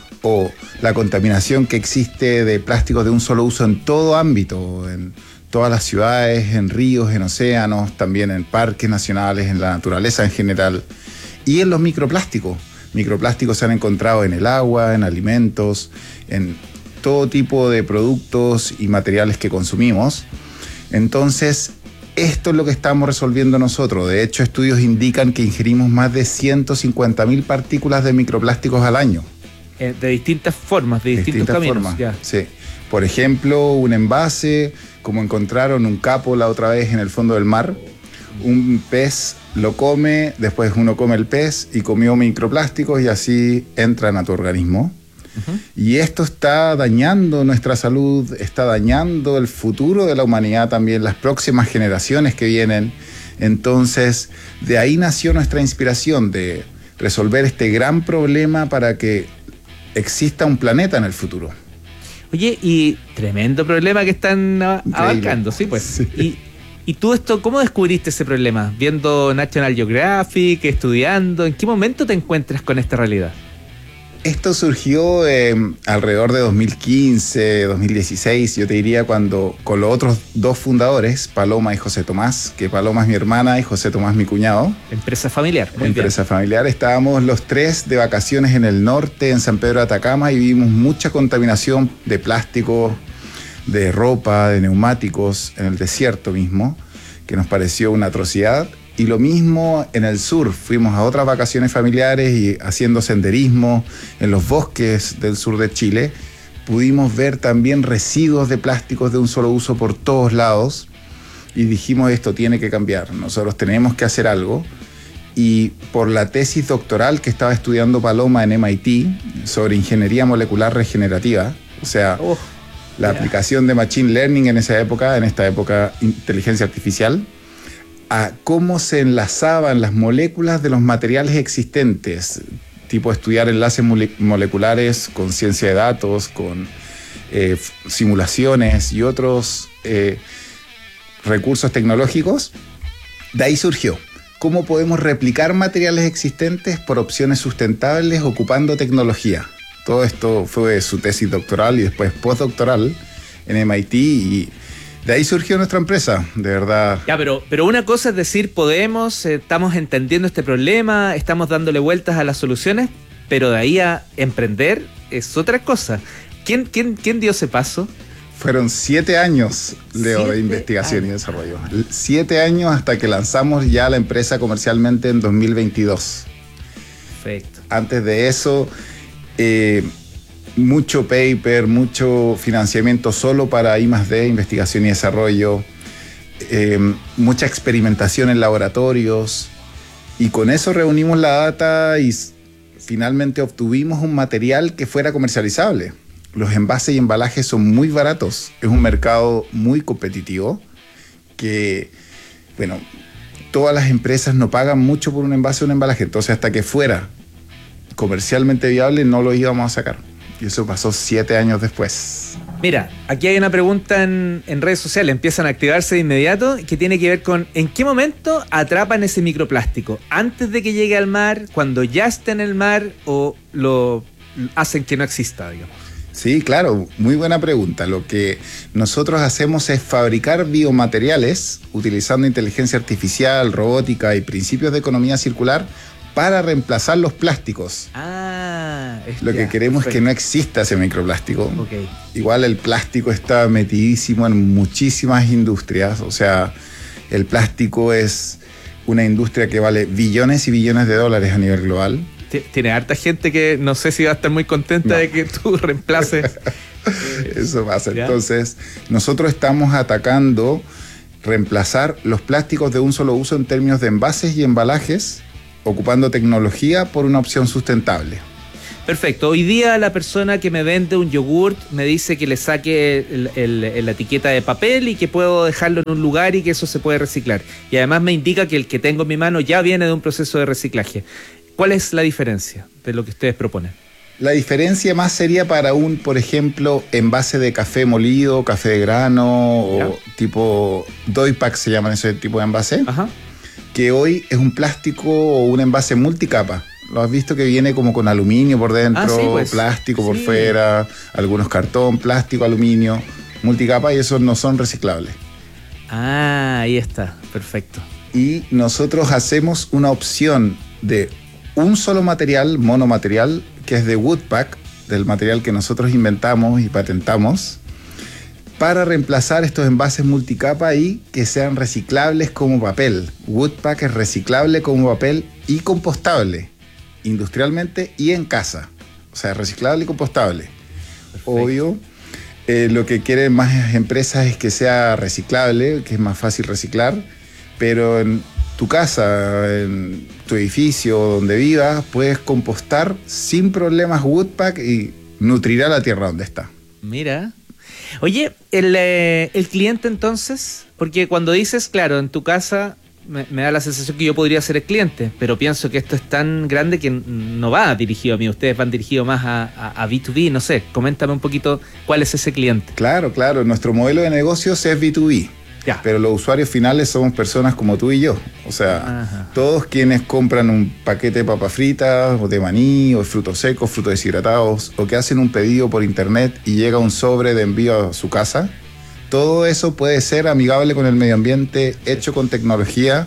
o la contaminación que existe de plásticos de un solo uso en todo ámbito, en todas las ciudades, en ríos, en océanos, también en parques nacionales, en la naturaleza en general y en los microplásticos. Microplásticos se han encontrado en el agua, en alimentos, en todo tipo de productos y materiales que consumimos. Entonces, esto es lo que estamos resolviendo nosotros. De hecho, estudios indican que ingerimos más de ciento cincuenta mil partículas de microplásticos al año. Eh, de distintas formas, de distintos distintas caminos. formas, Ya. sí. Por ejemplo, un envase, como encontraron un capo la otra vez en el fondo del mar. Un pez lo come, después uno come el pez y comió microplásticos y así entran a tu organismo. Uh-huh. Y esto está dañando nuestra salud, está dañando el futuro de la humanidad también, las próximas generaciones que vienen. Entonces, de ahí nació nuestra inspiración de resolver este gran problema para que exista un planeta en el futuro. Oye, y tremendo problema que están a- abarcando, sí, pues. Sí. Y, ¿Y tú esto, cómo descubriste ese problema? ¿Viendo National Geographic, estudiando? ¿En qué momento te encuentras con esta realidad? Esto surgió eh, alrededor de dos mil quince, dos mil dieciséis, yo te diría, cuando con los otros dos fundadores, Paloma y José Tomás, que Paloma es mi hermana y José Tomás mi cuñado. Empresa familiar. Muy Empresa bien. familiar. Estábamos los tres de vacaciones en el norte, en San Pedro de Atacama, y vimos mucha contaminación de plástico, de ropa, de neumáticos en el desierto mismo, que nos pareció una atrocidad. Y lo mismo en el sur, fuimos a otras vacaciones familiares y haciendo senderismo en los bosques del sur de Chile, pudimos ver también residuos de plásticos de un solo uso por todos lados y dijimos, esto tiene que cambiar, nosotros tenemos que hacer algo. Y por la tesis doctoral que estaba estudiando Paloma en M I T sobre ingeniería molecular regenerativa, o sea, oh, la yeah. aplicación de Machine Learning en esa época, en esta época inteligencia artificial, a cómo se enlazaban las moléculas de los materiales existentes, tipo estudiar enlaces mole- moleculares con ciencia de datos, con eh, simulaciones y otros eh, recursos tecnológicos. De ahí surgió cómo podemos replicar materiales existentes por opciones sustentables ocupando tecnología. Todo esto fue su tesis doctoral y después postdoctoral en M I T y de ahí surgió nuestra empresa, de verdad. Ya, pero, pero una cosa es decir, podemos, eh, estamos entendiendo este problema, estamos dándole vueltas a las soluciones, pero de ahí a emprender es otra cosa. ¿Quién, quién, quién dio ese paso? Fueron siete años, Leo, siete de investigación años. y desarrollo. Siete años hasta que lanzamos ya la empresa comercialmente en dos mil veintidós. Perfecto. Antes de eso, eh, mucho paper, mucho financiamiento solo para I más D, investigación y desarrollo, eh, mucha experimentación en laboratorios, y con eso reunimos la data y finalmente obtuvimos un material que fuera comercializable. Los envases y embalajes son muy baratos, es un mercado muy competitivo que, bueno, todas las empresas no pagan mucho por un envase o un embalaje, entonces hasta que fuera comercialmente viable no lo íbamos a sacar. Y eso pasó siete años después. Mira, aquí hay una pregunta en, en redes sociales, empiezan a activarse de inmediato, que tiene que ver con ¿en qué momento atrapan ese microplástico? ¿Antes de que llegue al mar, cuando ya esté en el mar, o lo hacen que no exista, digamos? Sí, claro, muy buena pregunta. Lo que nosotros hacemos es fabricar biomateriales utilizando inteligencia artificial, robótica y principios de economía circular para reemplazar los plásticos. Ah, es Lo ya, que queremos perfecto. es que no exista ese microplástico. Okay. Igual el plástico está metidísimo en muchísimas industrias. O sea, el plástico es una industria que vale billones y billones de dólares a nivel global. tiene harta gente que no sé si va a estar muy contenta no. de que tú reemplaces. Eso pasa. ¿Ya? Entonces, nosotros estamos atacando reemplazar los plásticos de un solo uso en términos de envases y embalajes, ocupando tecnología por una opción sustentable. Perfecto. Hoy día la persona que me vende un yogurt me dice que le saque el, el, el, la etiqueta de papel y que puedo dejarlo en un lugar y que eso se puede reciclar. Y además me indica que el que tengo en mi mano ya viene de un proceso de reciclaje. ¿Cuál es la diferencia de lo que ustedes proponen? La diferencia más sería para un, por ejemplo, envase de café molido, café de grano, ¿ya? O tipo Doypack se llaman ese tipo de envase. Ajá. Que hoy es un plástico o un envase multicapa. ¿Lo has visto que viene como con aluminio por dentro, ah, sí, pues. plástico por sí. fuera, algunos cartón, plástico, aluminio, multicapa, y esos no son reciclables? Ah, ahí está, perfecto. Y nosotros hacemos una opción de un solo material, monomaterial, que es de Woodpack, del material que nosotros inventamos y patentamos, para reemplazar estos envases multicapa y que sean reciclables como papel. Woodpack es reciclable como papel y compostable, industrialmente y en casa. O sea, reciclable y compostable. Perfecto. Obvio, eh, lo que quieren más empresas es que sea reciclable, que es más fácil reciclar, pero en tu casa, en tu edificio, donde vivas, puedes compostar sin problemas Woodpack y nutrirá la tierra donde está. Mira. Oye, el, eh, el cliente entonces, porque cuando dices, claro, en tu casa... Me, me da la sensación que yo podría ser el cliente, pero pienso que esto es tan grande que no va dirigido a mí. Ustedes van dirigidos más a, a, a B dos B, no sé. Coméntame un poquito cuál es ese cliente. Claro, claro. Nuestro modelo de negocios es B dos B. Ya. Pero los usuarios finales somos personas como tú y yo. O sea, ajá, todos quienes compran un paquete de papas fritas, o de maní, o de frutos secos, frutos deshidratados, o que hacen un pedido por internet y llega un sobre de envío a su casa. Todo eso puede ser amigable con el medio ambiente, hecho con tecnología,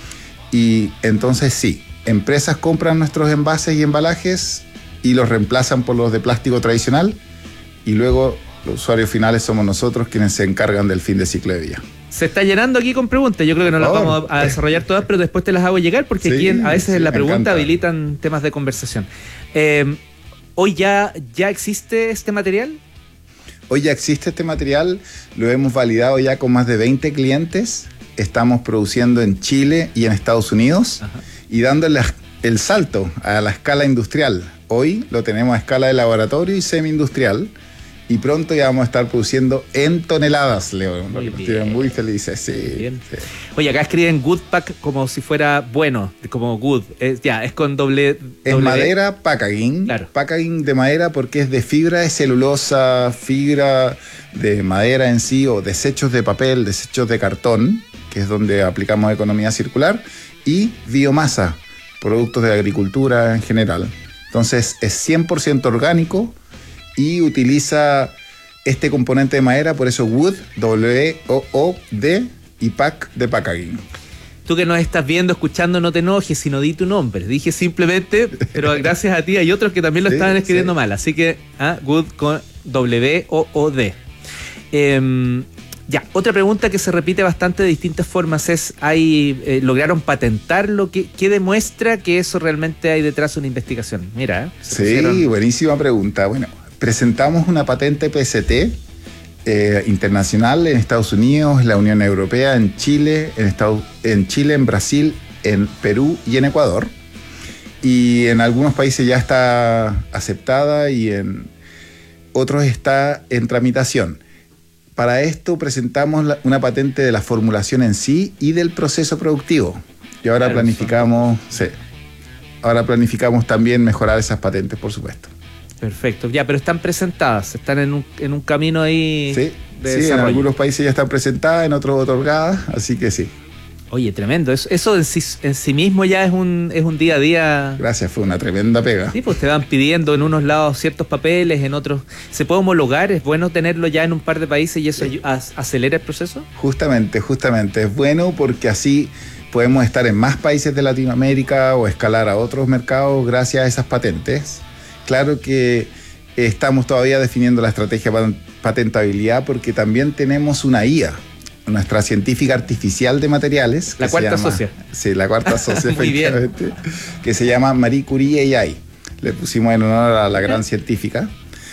y entonces sí, empresas compran nuestros envases y embalajes y los reemplazan por los de plástico tradicional, y luego los usuarios finales somos nosotros quienes se encargan del fin de ciclo de vida. Se está llenando aquí con preguntas, yo creo que no las vamos a desarrollar todas, pero después te las hago llegar, porque sí, aquí a veces sí, en la pregunta encanta. Habilitan temas de conversación. Eh, ¿Hoy ya, ya existe este material? Hoy ya existe este material, lo hemos validado ya con más de veinte clientes, estamos produciendo en Chile y en Estados Unidos. Ajá. Y dándole el salto a la escala industrial. Hoy lo tenemos a escala de laboratorio y semi-industrial, y pronto ya vamos a estar produciendo en toneladas, Leo. Muy, bien. Muy felices, sí, bien. sí. Oye, acá escriben Woodpack como si fuera bueno, como good. Es, ya, es con doble... Es doble madera D. packaging. Claro. Packaging de madera porque es de fibra de celulosa, fibra de madera en sí, o desechos de papel, desechos de cartón, que es donde aplicamos economía circular, y biomasa, productos de agricultura en general. Entonces es cien por ciento orgánico y utiliza este componente de madera, por eso Wood, W O O D, y Pack de packaging. Tú que nos estás viendo, escuchando, no te enojes si no di tu nombre. Dije simplemente, pero gracias a ti hay otros que también lo sí, estaban escribiendo sí. mal. Así que, ah, Wood con W O O D. Eh, ya, otra pregunta que se repite bastante de distintas formas es, ¿hay, eh, ¿lograron patentarlo? ¿Qué, ¿Qué demuestra que eso realmente hay detrás de una investigación? Mira, ¿eh? Sí, pusieron... buenísima pregunta. Bueno, presentamos una patente P C T eh, internacional en Estados Unidos, en la Unión Europea, en Chile, en, Estados, en Chile, en Brasil, en Perú y en Ecuador. Y en algunos países ya está aceptada y en otros está en tramitación. Para esto presentamos la, una patente de la formulación en sí y del proceso productivo. Y ahora claro, planificamos, sí, ahora planificamos también mejorar esas patentes, por supuesto. Perfecto, ya, pero están presentadas, están en un, en un camino ahí sí, de sí, en algunos países ya están presentadas, en otros otorgadas, así que sí. Oye, tremendo, eso, eso en, sí, en sí mismo ya es un, es un día a día. Gracias, fue una tremenda pega. Sí, pues te van pidiendo en unos lados ciertos papeles, en otros se puede homologar, es bueno tenerlo ya en un par de países y eso sí. acelera el proceso. Justamente, justamente, es bueno porque así podemos estar en más países de Latinoamérica o escalar a otros mercados gracias a esas patentes. Claro que estamos todavía definiendo la estrategia de patentabilidad porque también tenemos una I A nuestra científica artificial de materiales. La cuarta llama, socia. Sí, la cuarta socia, Muy bien. efectivamente. Que se llama Marie Curie A I. Le pusimos en honor a la gran científica.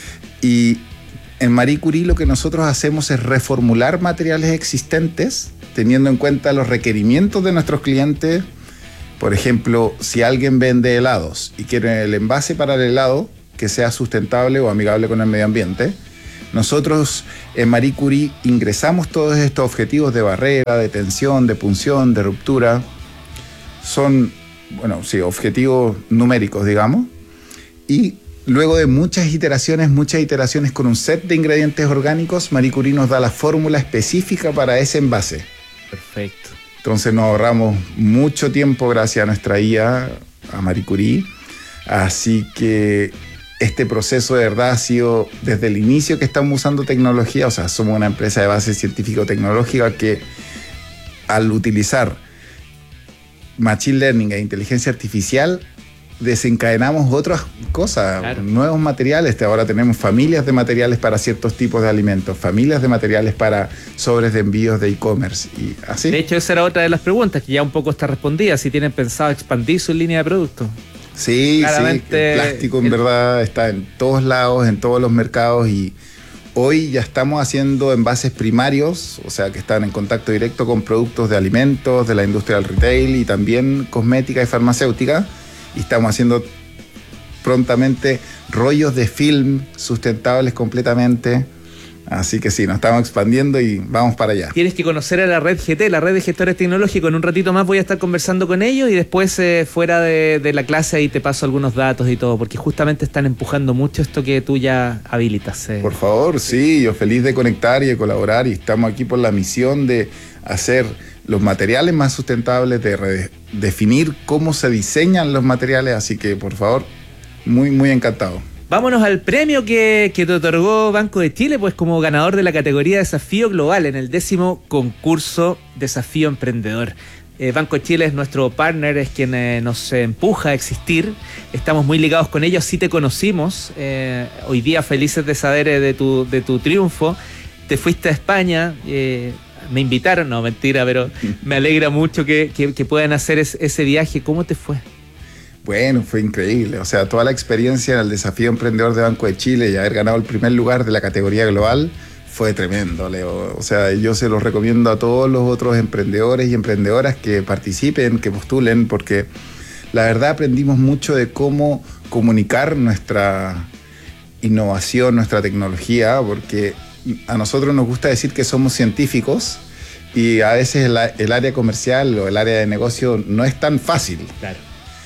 Y en Marie Curie lo que nosotros hacemos es reformular materiales existentes teniendo en cuenta los requerimientos de nuestros clientes. Por ejemplo, si alguien vende helados y quiere el envase para el helado que sea sustentable o amigable con el medio ambiente, nosotros en Marie Curie ingresamos todos estos objetivos de barrera, de tensión, de punción, de ruptura. Son, bueno, sí, objetivos numéricos, digamos. Y luego de muchas iteraciones, muchas iteraciones con un set de ingredientes orgánicos, Marie Curie nos da la fórmula específica para ese envase. Perfecto. Entonces nos ahorramos mucho tiempo gracias a nuestra I A, a Marie Curie. Así que este proceso de verdad ha sido desde el inicio que estamos usando tecnología. O sea, somos una empresa de base científico-tecnológica que al utilizar Machine Learning e inteligencia artificial desencadenamos otras cosas, claro. Nuevos materiales. Ahora tenemos familias de materiales para ciertos tipos de alimentos, familias de materiales para sobres de envíos de e-commerce y así. De hecho, esa era otra de las preguntas que ya un poco está respondida, si tienen pensado expandir su línea de productos. Sí, claramente, sí, el plástico en el... verdad está en todos lados, en todos los mercados, y hoy ya estamos haciendo envases primarios, o sea que están en contacto directo con productos de alimentos, de la industria del retail y también cosmética y farmacéutica. Y estamos haciendo prontamente rollos de film sustentables completamente. Así que sí, nos estamos expandiendo y vamos para allá. Tienes que conocer a la red G T, la red de gestores tecnológicos. En un ratito más voy a estar conversando con ellos y después eh, fuera de, de la clase ahí te paso algunos datos y todo, porque justamente están empujando mucho esto que tú ya habilitas. Eh. Por favor, sí, yo feliz de conectar y de colaborar, y estamos aquí por la misión de hacer los materiales más sustentables, de redefinir cómo se diseñan los materiales, así que por favor, muy, muy encantado. Vámonos al premio que, que te otorgó Banco de Chile, pues como ganador de la categoría Desafío Global en el décimo concurso Desafío Emprendedor. Eh, Banco de Chile es nuestro partner, es quien eh, nos empuja a existir. Estamos muy ligados con ellos, sí te conocimos. Eh, hoy día felices de saber eh, de, tu, de tu triunfo. Te fuiste a España, eh, me invitaron, no, mentira, pero me alegra mucho que, que, que puedan hacer es, ese viaje. ¿Cómo te fue? Bueno, fue increíble. O sea, toda la experiencia en el Desafío Emprendedor de Banco de Chile y haber ganado el primer lugar de la categoría global fue tremendo, Leo. O sea, yo se los recomiendo a todos los otros emprendedores y emprendedoras que participen, que postulen, porque la verdad aprendimos mucho de cómo comunicar nuestra innovación, nuestra tecnología, porque a nosotros nos gusta decir que somos científicos y a veces el, el área comercial o el área de negocio no es tan fácil. Claro.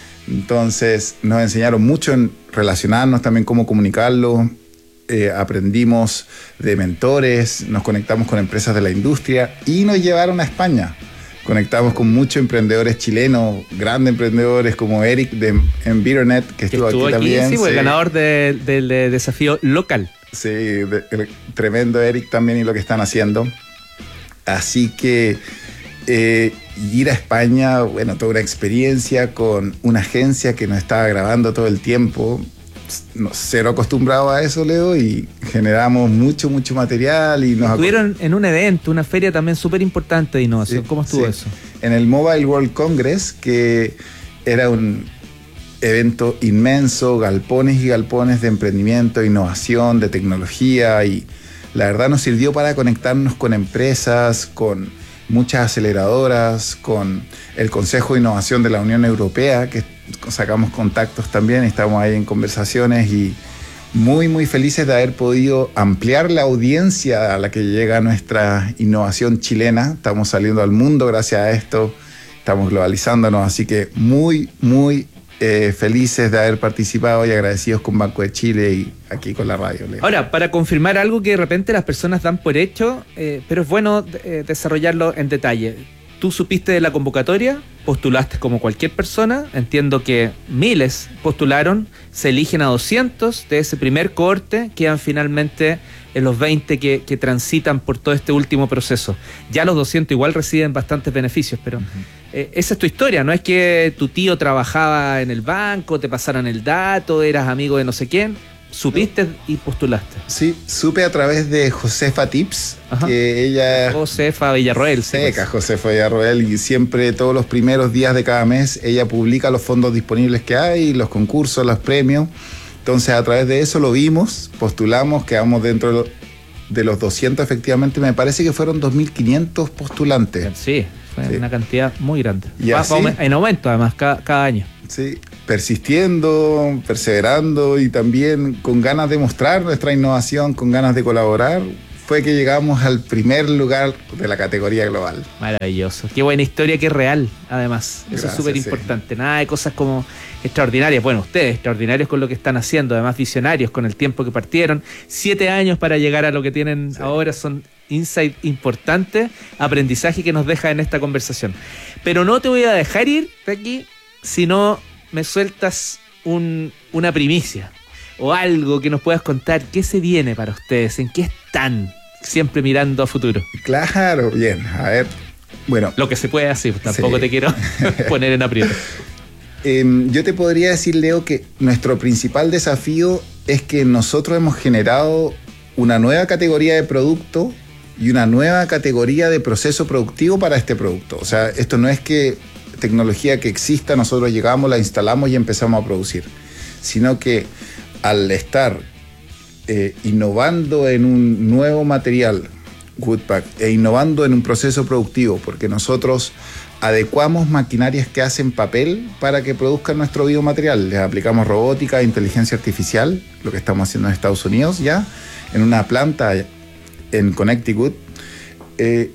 Entonces nos enseñaron mucho en relacionarnos, también cómo comunicarlo. Eh, aprendimos de mentores, nos conectamos con empresas de la industria y nos llevaron a España. Conectamos con muchos emprendedores chilenos, grandes emprendedores como Eric de Environet, que estuvo, que estuvo aquí, aquí también. Sí, sí, el ganador del de, de desafío local. Sí, de, el tremendo Eric también y lo que están haciendo. Así que eh, ir a España, bueno, toda una experiencia con una agencia que nos estaba grabando todo el tiempo. No, cero acostumbrado a eso, Leo, y generamos mucho, mucho material. Y nos estuvieron en un evento, una feria también súper importante de innovación. Sí, ¿cómo estuvo sí. eso? En el Mobile World Congress, que era un evento inmenso, galpones y galpones de emprendimiento, innovación, de tecnología, y la verdad nos sirvió para conectarnos con empresas, con muchas aceleradoras, con el Consejo de Innovación de la Unión Europea, que sacamos contactos también, estamos ahí en conversaciones y muy, muy felices de haber podido ampliar la audiencia a la que llega nuestra innovación chilena. Estamos saliendo al mundo gracias a esto, estamos globalizándonos, así que muy, muy eh, felices de haber participado y agradecidos con Banco de Chile y aquí con la radio. Leo. Ahora, para confirmar algo que de repente las personas dan por hecho, eh, pero es bueno eh, desarrollarlo en detalle. Tú supiste de la convocatoria, postulaste como cualquier persona, entiendo que miles postularon, se eligen a doscientos de ese primer cohorte, quedan finalmente en los veinte que, que transitan por todo este último proceso. Ya los doscientos igual reciben bastantes beneficios, pero uh-huh. eh, esa es tu historia, no es que tu tío trabajaba en el banco, te pasaron el dato, eras amigo de no sé quién. supiste y postulaste. Sí, supe a través de Josefa Tips, Ajá. que ella... Josefa Villarroel. Seca, sí, Josefa Villarroel, y siempre todos los primeros días de cada mes ella publica los fondos disponibles que hay, los concursos, los premios. Entonces a través de eso lo vimos, postulamos, quedamos dentro de los doscientos efectivamente, me parece que fueron dos mil quinientos postulantes. Sí, fue sí. una cantidad muy grande. Y Va, así, en aumento además cada, cada año. Sí, persistiendo, perseverando y también con ganas de mostrar nuestra innovación, con ganas de colaborar, fue que llegamos al primer lugar de la categoría global. Maravilloso. Qué buena historia, qué real, además. Eso Gracias, es súper importante. Sí. Nada de cosas como extraordinarias. Bueno, ustedes, extraordinarios con lo que están haciendo, además visionarios con el tiempo que partieron. Siete años para llegar a lo que tienen sí. ahora son insight importante, aprendizaje que nos deja en esta conversación. Pero no te voy a dejar ir de aquí si no me sueltas un, una primicia o algo que nos puedas contar. ¿Qué se viene para ustedes? ¿En qué están? Siempre mirando a futuro. Claro, bien. A ver, bueno. Lo que se puede hacer, tampoco sí. te quiero poner en aprieto. Eh, yo te podría decir, Leo, que nuestro principal desafío es que nosotros hemos generado una nueva categoría de producto y una nueva categoría de proceso productivo para este producto. O sea, esto no es que tecnología que exista, nosotros llegamos, la instalamos y empezamos a producir, sino que al estar eh, innovando en un nuevo material, Woodpack, e innovando en un proceso productivo, porque nosotros adecuamos maquinarias que hacen papel para que produzcan nuestro biomaterial. Les aplicamos robótica, inteligencia artificial, lo que estamos haciendo en Estados Unidos ya, en una planta en Connecticut. Eh,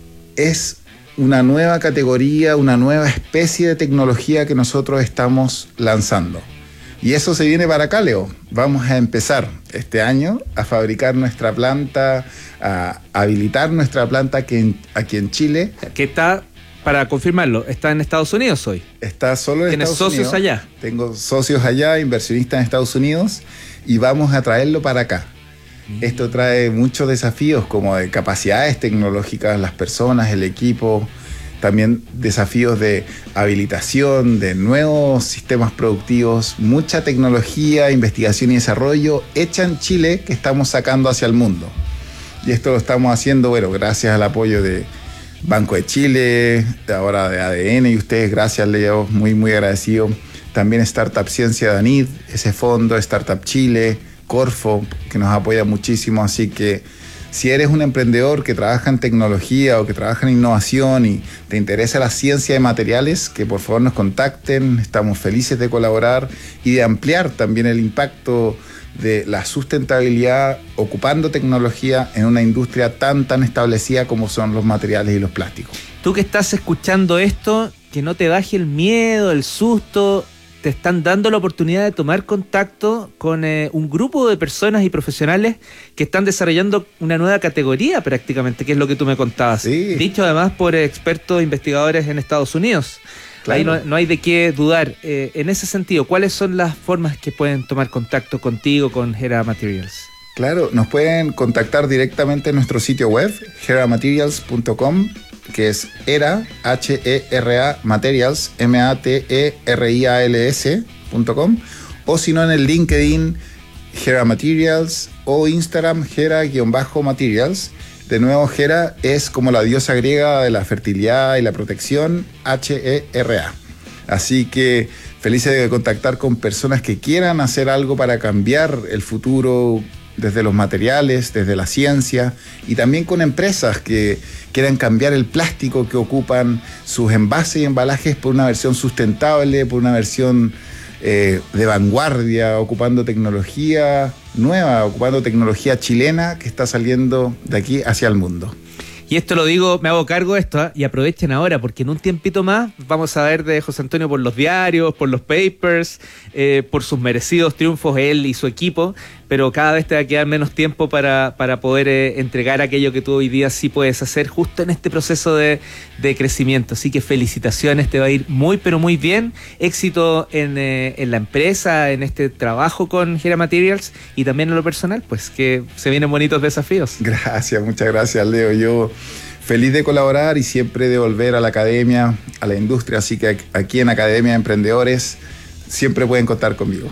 es una nueva categoría, una nueva especie de tecnología que nosotros estamos lanzando. Y eso se viene para acá, Leo. Vamos a empezar este año a fabricar nuestra planta, a habilitar nuestra planta aquí en, aquí en Chile. Que está, para confirmarlo, ¿está en Estados Unidos hoy? Está solo en ¿Tienes Estados socios Unidos. allá? Tengo socios allá, inversionistas en Estados Unidos, y vamos a traerlo para acá. Mm. Esto trae muchos desafíos, como de capacidades tecnológicas, las personas, el equipo, también desafíos de habilitación, de nuevos sistemas productivos, mucha tecnología, investigación y desarrollo hecha en Chile que estamos sacando hacia el mundo. Y esto lo estamos haciendo, bueno, gracias al apoyo de Banco de Chile, ahora de A D N, y ustedes, gracias, Leo, muy, muy agradecido. También Startup Ciencia de ANID, ese fondo, Startup Chile, Corfo, que nos apoya muchísimo. Así que si eres un emprendedor que trabaja en tecnología o que trabaja en innovación y te interesa la ciencia de materiales, que por favor nos contacten. Estamos felices de colaborar y de ampliar también el impacto de la sustentabilidad ocupando tecnología en una industria tan, tan establecida como son los materiales y los plásticos. Tú que estás escuchando esto, que no te baje el miedo, el susto. Te están dando la oportunidad de tomar contacto con eh, un grupo de personas y profesionales que están desarrollando una nueva categoría prácticamente, que es lo que tú me contabas. Sí. Dicho además por eh, expertos investigadores en Estados Unidos. Claro. Ahí no, no hay de qué dudar. Eh, en ese sentido, ¿cuáles son las formas que pueden tomar contacto contigo, con Hera Materials? Claro, nos pueden contactar directamente en nuestro sitio web, hera materials punto com, que es Hera, H E R A, Materials, M A T E R I A L S punto com, o si no en el LinkedIn, Hera Materials, o Instagram, Hera-Materials. De nuevo, Hera es como la diosa griega de la fertilidad y la protección, H E R A. Así que felices de contactar con personas que quieran hacer algo para cambiar el futuro desde los materiales, desde la ciencia, y también con empresas que quieran cambiar el plástico que ocupan sus envases y embalajes por una versión sustentable, por una versión eh, de vanguardia, ocupando tecnología nueva, ocupando tecnología chilena que está saliendo de aquí hacia el mundo. Y esto lo digo, me hago cargo de esto, ¿eh? Y aprovechen ahora, porque en un tiempito más vamos a ver de José Antonio por los diarios, por los papers, eh, por sus merecidos triunfos él y su equipo, pero cada vez te va a quedar menos tiempo para, para poder eh, entregar aquello que tú hoy día sí puedes hacer justo en este proceso de, de crecimiento. Así que felicitaciones, te va a ir muy pero muy bien, éxito en, eh, en la empresa, en este trabajo con Hera Materials, y también en lo personal, pues que se vienen bonitos desafíos. Gracias, muchas gracias, Leo. Yo feliz de colaborar y siempre de volver a la academia, a la industria, así que aquí en Academia de Emprendedores siempre pueden contar conmigo.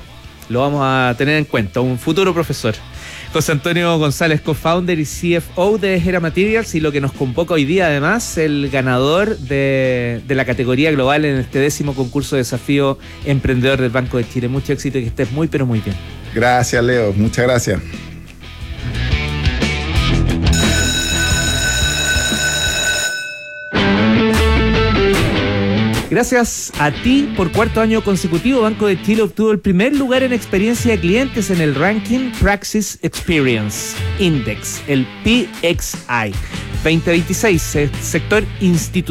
Lo vamos a tener en cuenta, un futuro profesor. José Antonio González, co-founder y C F O de Gera Materials, y lo que nos convoca hoy día además, el ganador de, de la categoría global en este décimo concurso de desafío emprendedor del Banco de Chile. Mucho éxito y que estés muy pero muy bien. Gracias, Leo, muchas gracias. Gracias a ti, por cuarto año consecutivo, Banco de Chile obtuvo el primer lugar en experiencia de clientes en el ranking Praxis Experience Index, el P X I veinte veintiséis, sector institucional.